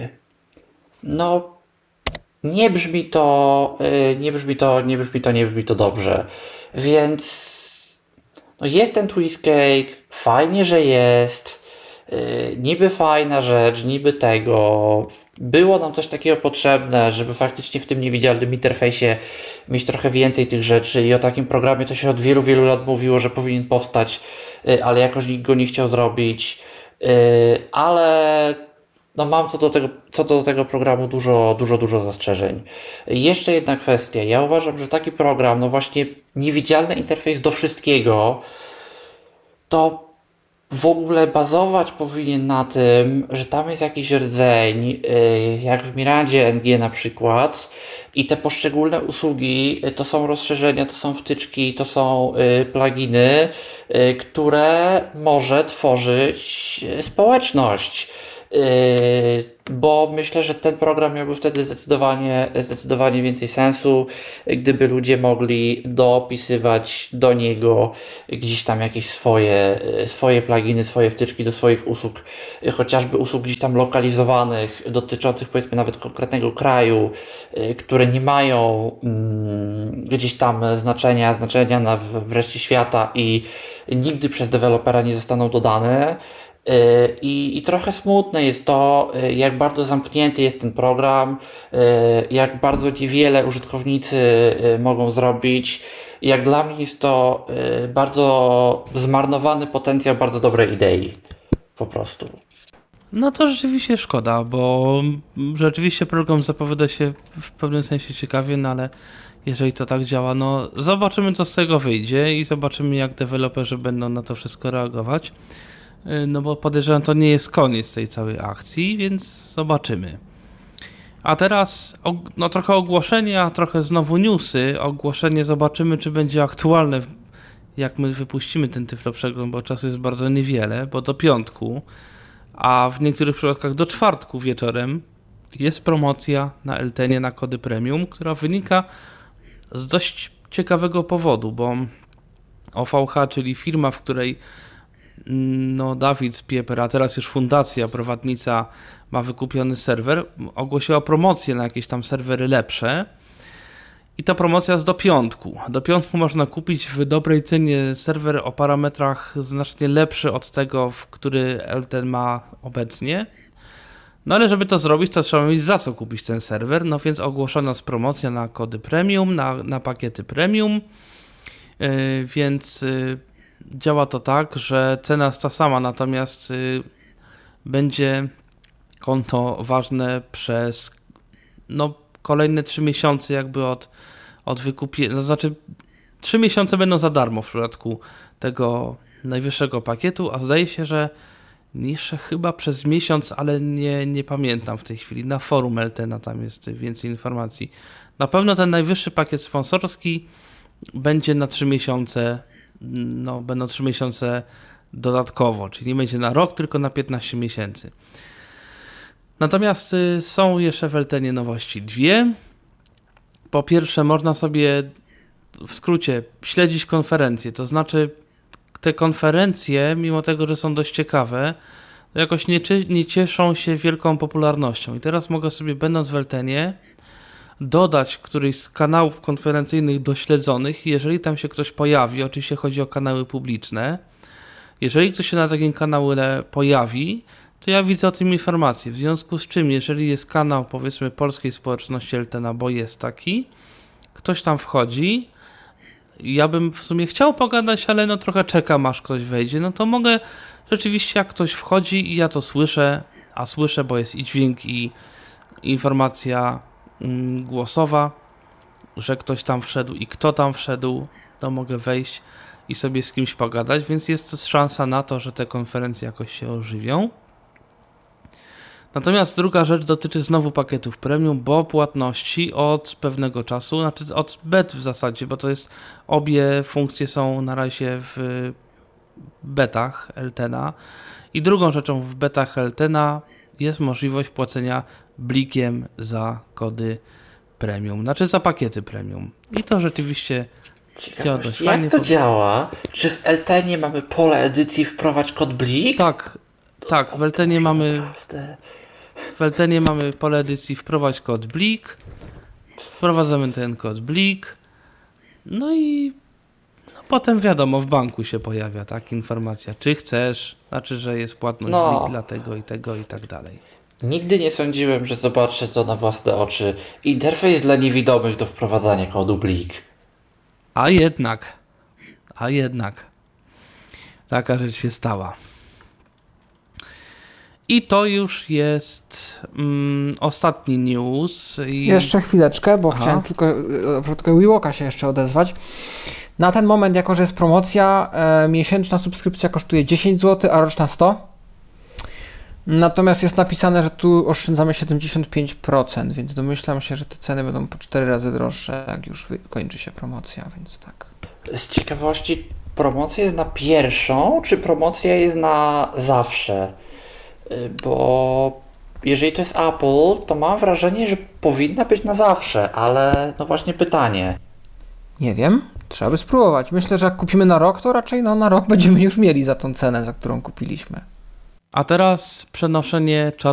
no nie brzmi to, nie brzmi to, nie brzmi to, nie brzmi to dobrze. Więc no jest ten Twistcake, fajnie, że jest. niby fajna rzecz, niby tego, było nam coś takiego potrzebne, żeby faktycznie w tym niewidzialnym interfejsie mieć trochę więcej tych rzeczy i o takim programie to się od wielu, wielu lat mówiło, że powinien powstać, ale jakoś nikt go nie chciał zrobić, ale no mam co do tego, co do tego programu dużo, dużo, dużo zastrzeżeń. Jeszcze jedna kwestia, ja uważam, że taki program, no właśnie niewidzialny interfejs do wszystkiego, to w ogóle bazować powinien na tym, że tam jest jakiś rdzeń, jak w Mirandzie N G na przykład, i te poszczególne usługi to są rozszerzenia, to są wtyczki, to są pluginy, które może tworzyć społeczność. Bo myślę, że ten program miałby wtedy zdecydowanie, zdecydowanie więcej sensu, gdyby ludzie mogli dopisywać do niego gdzieś tam jakieś swoje, swoje pluginy, swoje wtyczki do swoich usług, chociażby usług gdzieś tam lokalizowanych, dotyczących powiedzmy nawet konkretnego kraju, które nie mają mm, gdzieś tam znaczenia, znaczenia na wreszcie świata i nigdy przez dewelopera nie zostaną dodane. I, I trochę smutne jest to, jak bardzo zamknięty jest ten program, jak bardzo niewiele użytkownicy mogą zrobić. Jak dla mnie jest to bardzo zmarnowany potencjał bardzo dobrej idei. Po prostu. No to rzeczywiście szkoda, bo rzeczywiście program zapowiada się w pewnym sensie ciekawie, no ale jeżeli to tak działa, no zobaczymy, co z tego wyjdzie i zobaczymy, jak deweloperzy będą na to wszystko reagować. No bo podejrzewam, to nie jest koniec tej całej akcji, więc zobaczymy. A teraz no trochę ogłoszenia, trochę znowu newsy. Ogłoszenie zobaczymy, czy będzie aktualne, jak my wypuścimy ten Tyflo Przegląd, bo czasu jest bardzo niewiele, bo do piątku, a w niektórych przypadkach do czwartku wieczorem jest promocja na Eltenie na kody premium, która wynika z dość ciekawego powodu, bo O V H, czyli firma, w której no Dawid z Pieper, a teraz już fundacja prowadnica ma wykupiony serwer, ogłosiła promocję na jakieś tam serwery lepsze i ta promocja jest do piątku. Do piątku można kupić w dobrej cenie serwer o parametrach znacznie lepszy od tego, w który Elten ma obecnie. No ale żeby to zrobić, to trzeba mieć za co kupić ten serwer, no więc ogłoszono jest promocja na kody premium, na, na pakiety premium, yy, więc yy, działa to tak, że cena jest ta sama, natomiast y, będzie konto ważne przez no, kolejne trzy miesiące jakby od, od wykupienia, to znaczy trzy miesiące będą za darmo w przypadku tego najwyższego pakietu, a zdaje się, że niższe chyba przez miesiąc, ale nie, nie pamiętam w tej chwili. Na forum Eltena tam jest więcej informacji. Na pewno ten najwyższy pakiet sponsorski będzie na trzy miesiące, no będą trzy miesiące dodatkowo, czyli nie będzie na rok, tylko na piętnaście miesięcy. Natomiast y, są jeszcze w Eltenie nowości dwie. Po pierwsze, można sobie w skrócie śledzić konferencje, to znaczy te konferencje, mimo tego, że są dość ciekawe, to jakoś nie, nie cieszą się wielką popularnością. I teraz mogę sobie, będąc w Eltenie, dodać któryś z kanałów konferencyjnych dośledzonych, jeżeli tam się ktoś pojawi, oczywiście chodzi o kanały publiczne, jeżeli ktoś się na takim kanale pojawi, to ja widzę o tym informację, w związku z czym, jeżeli jest kanał, powiedzmy, polskiej społeczności Eltena, bo jest taki, ktoś tam wchodzi, ja bym w sumie chciał pogadać, ale no trochę czekam, aż ktoś wejdzie, no to mogę rzeczywiście, jak ktoś wchodzi i ja to słyszę, a słyszę, bo jest i dźwięk, i informacja mm, głosowa, że ktoś tam wszedł i kto tam wszedł, to mogę wejść i sobie z kimś pogadać, więc jest szansa na to, że te konferencje jakoś się ożywią. Natomiast druga rzecz dotyczy znowu pakietów premium, bo płatności od pewnego czasu, znaczy od bet w zasadzie, bo to jest, obie funkcje są na razie w betach Eltena i drugą rzeczą w betach Eltena jest możliwość płacenia blikiem za kody premium, znaczy za pakiety premium i to rzeczywiście działa dość jak fajnie. to działa? Czy w Eltenie mamy pole edycji wprowadź kod blik? Tak, tak, w Eltenie mamy w Eltenie mamy pole edycji wprowadź kod blik, wprowadzamy ten kod blik, no i no potem wiadomo, w banku się pojawia tak informacja, czy chcesz, znaczy, że jest płatność No. Blik dla tego i tego i tak dalej. Nigdy nie sądziłem, że zobaczę to na własne oczy. Interfejs dla niewidomych do wprowadzania kodu Blik. A jednak, a jednak, taka rzecz się stała. I to już jest mm, ostatni news. I... Jeszcze chwileczkę, bo Aha. chciałem tylko e, a propos tego WeWalka się jeszcze odezwać. Na ten moment, jako że jest promocja, e, miesięczna subskrypcja kosztuje dziesięć złotych, a roczna sto. Natomiast jest napisane, że tu oszczędzamy siedemdziesiąt pięć procent, więc domyślam się, że te ceny będą po cztery razy droższe, jak już wy- kończy się promocja, więc tak. Z ciekawości, promocja jest na pierwszą, czy promocja jest na zawsze? Y, Bo jeżeli to jest Apple, to mam wrażenie, że powinna być na zawsze, ale no właśnie pytanie. Nie wiem, trzeba by spróbować. Myślę, że jak kupimy na rok, to raczej no, na rok będziemy już mieli za tą cenę, za którą kupiliśmy. A teraz przenoszenie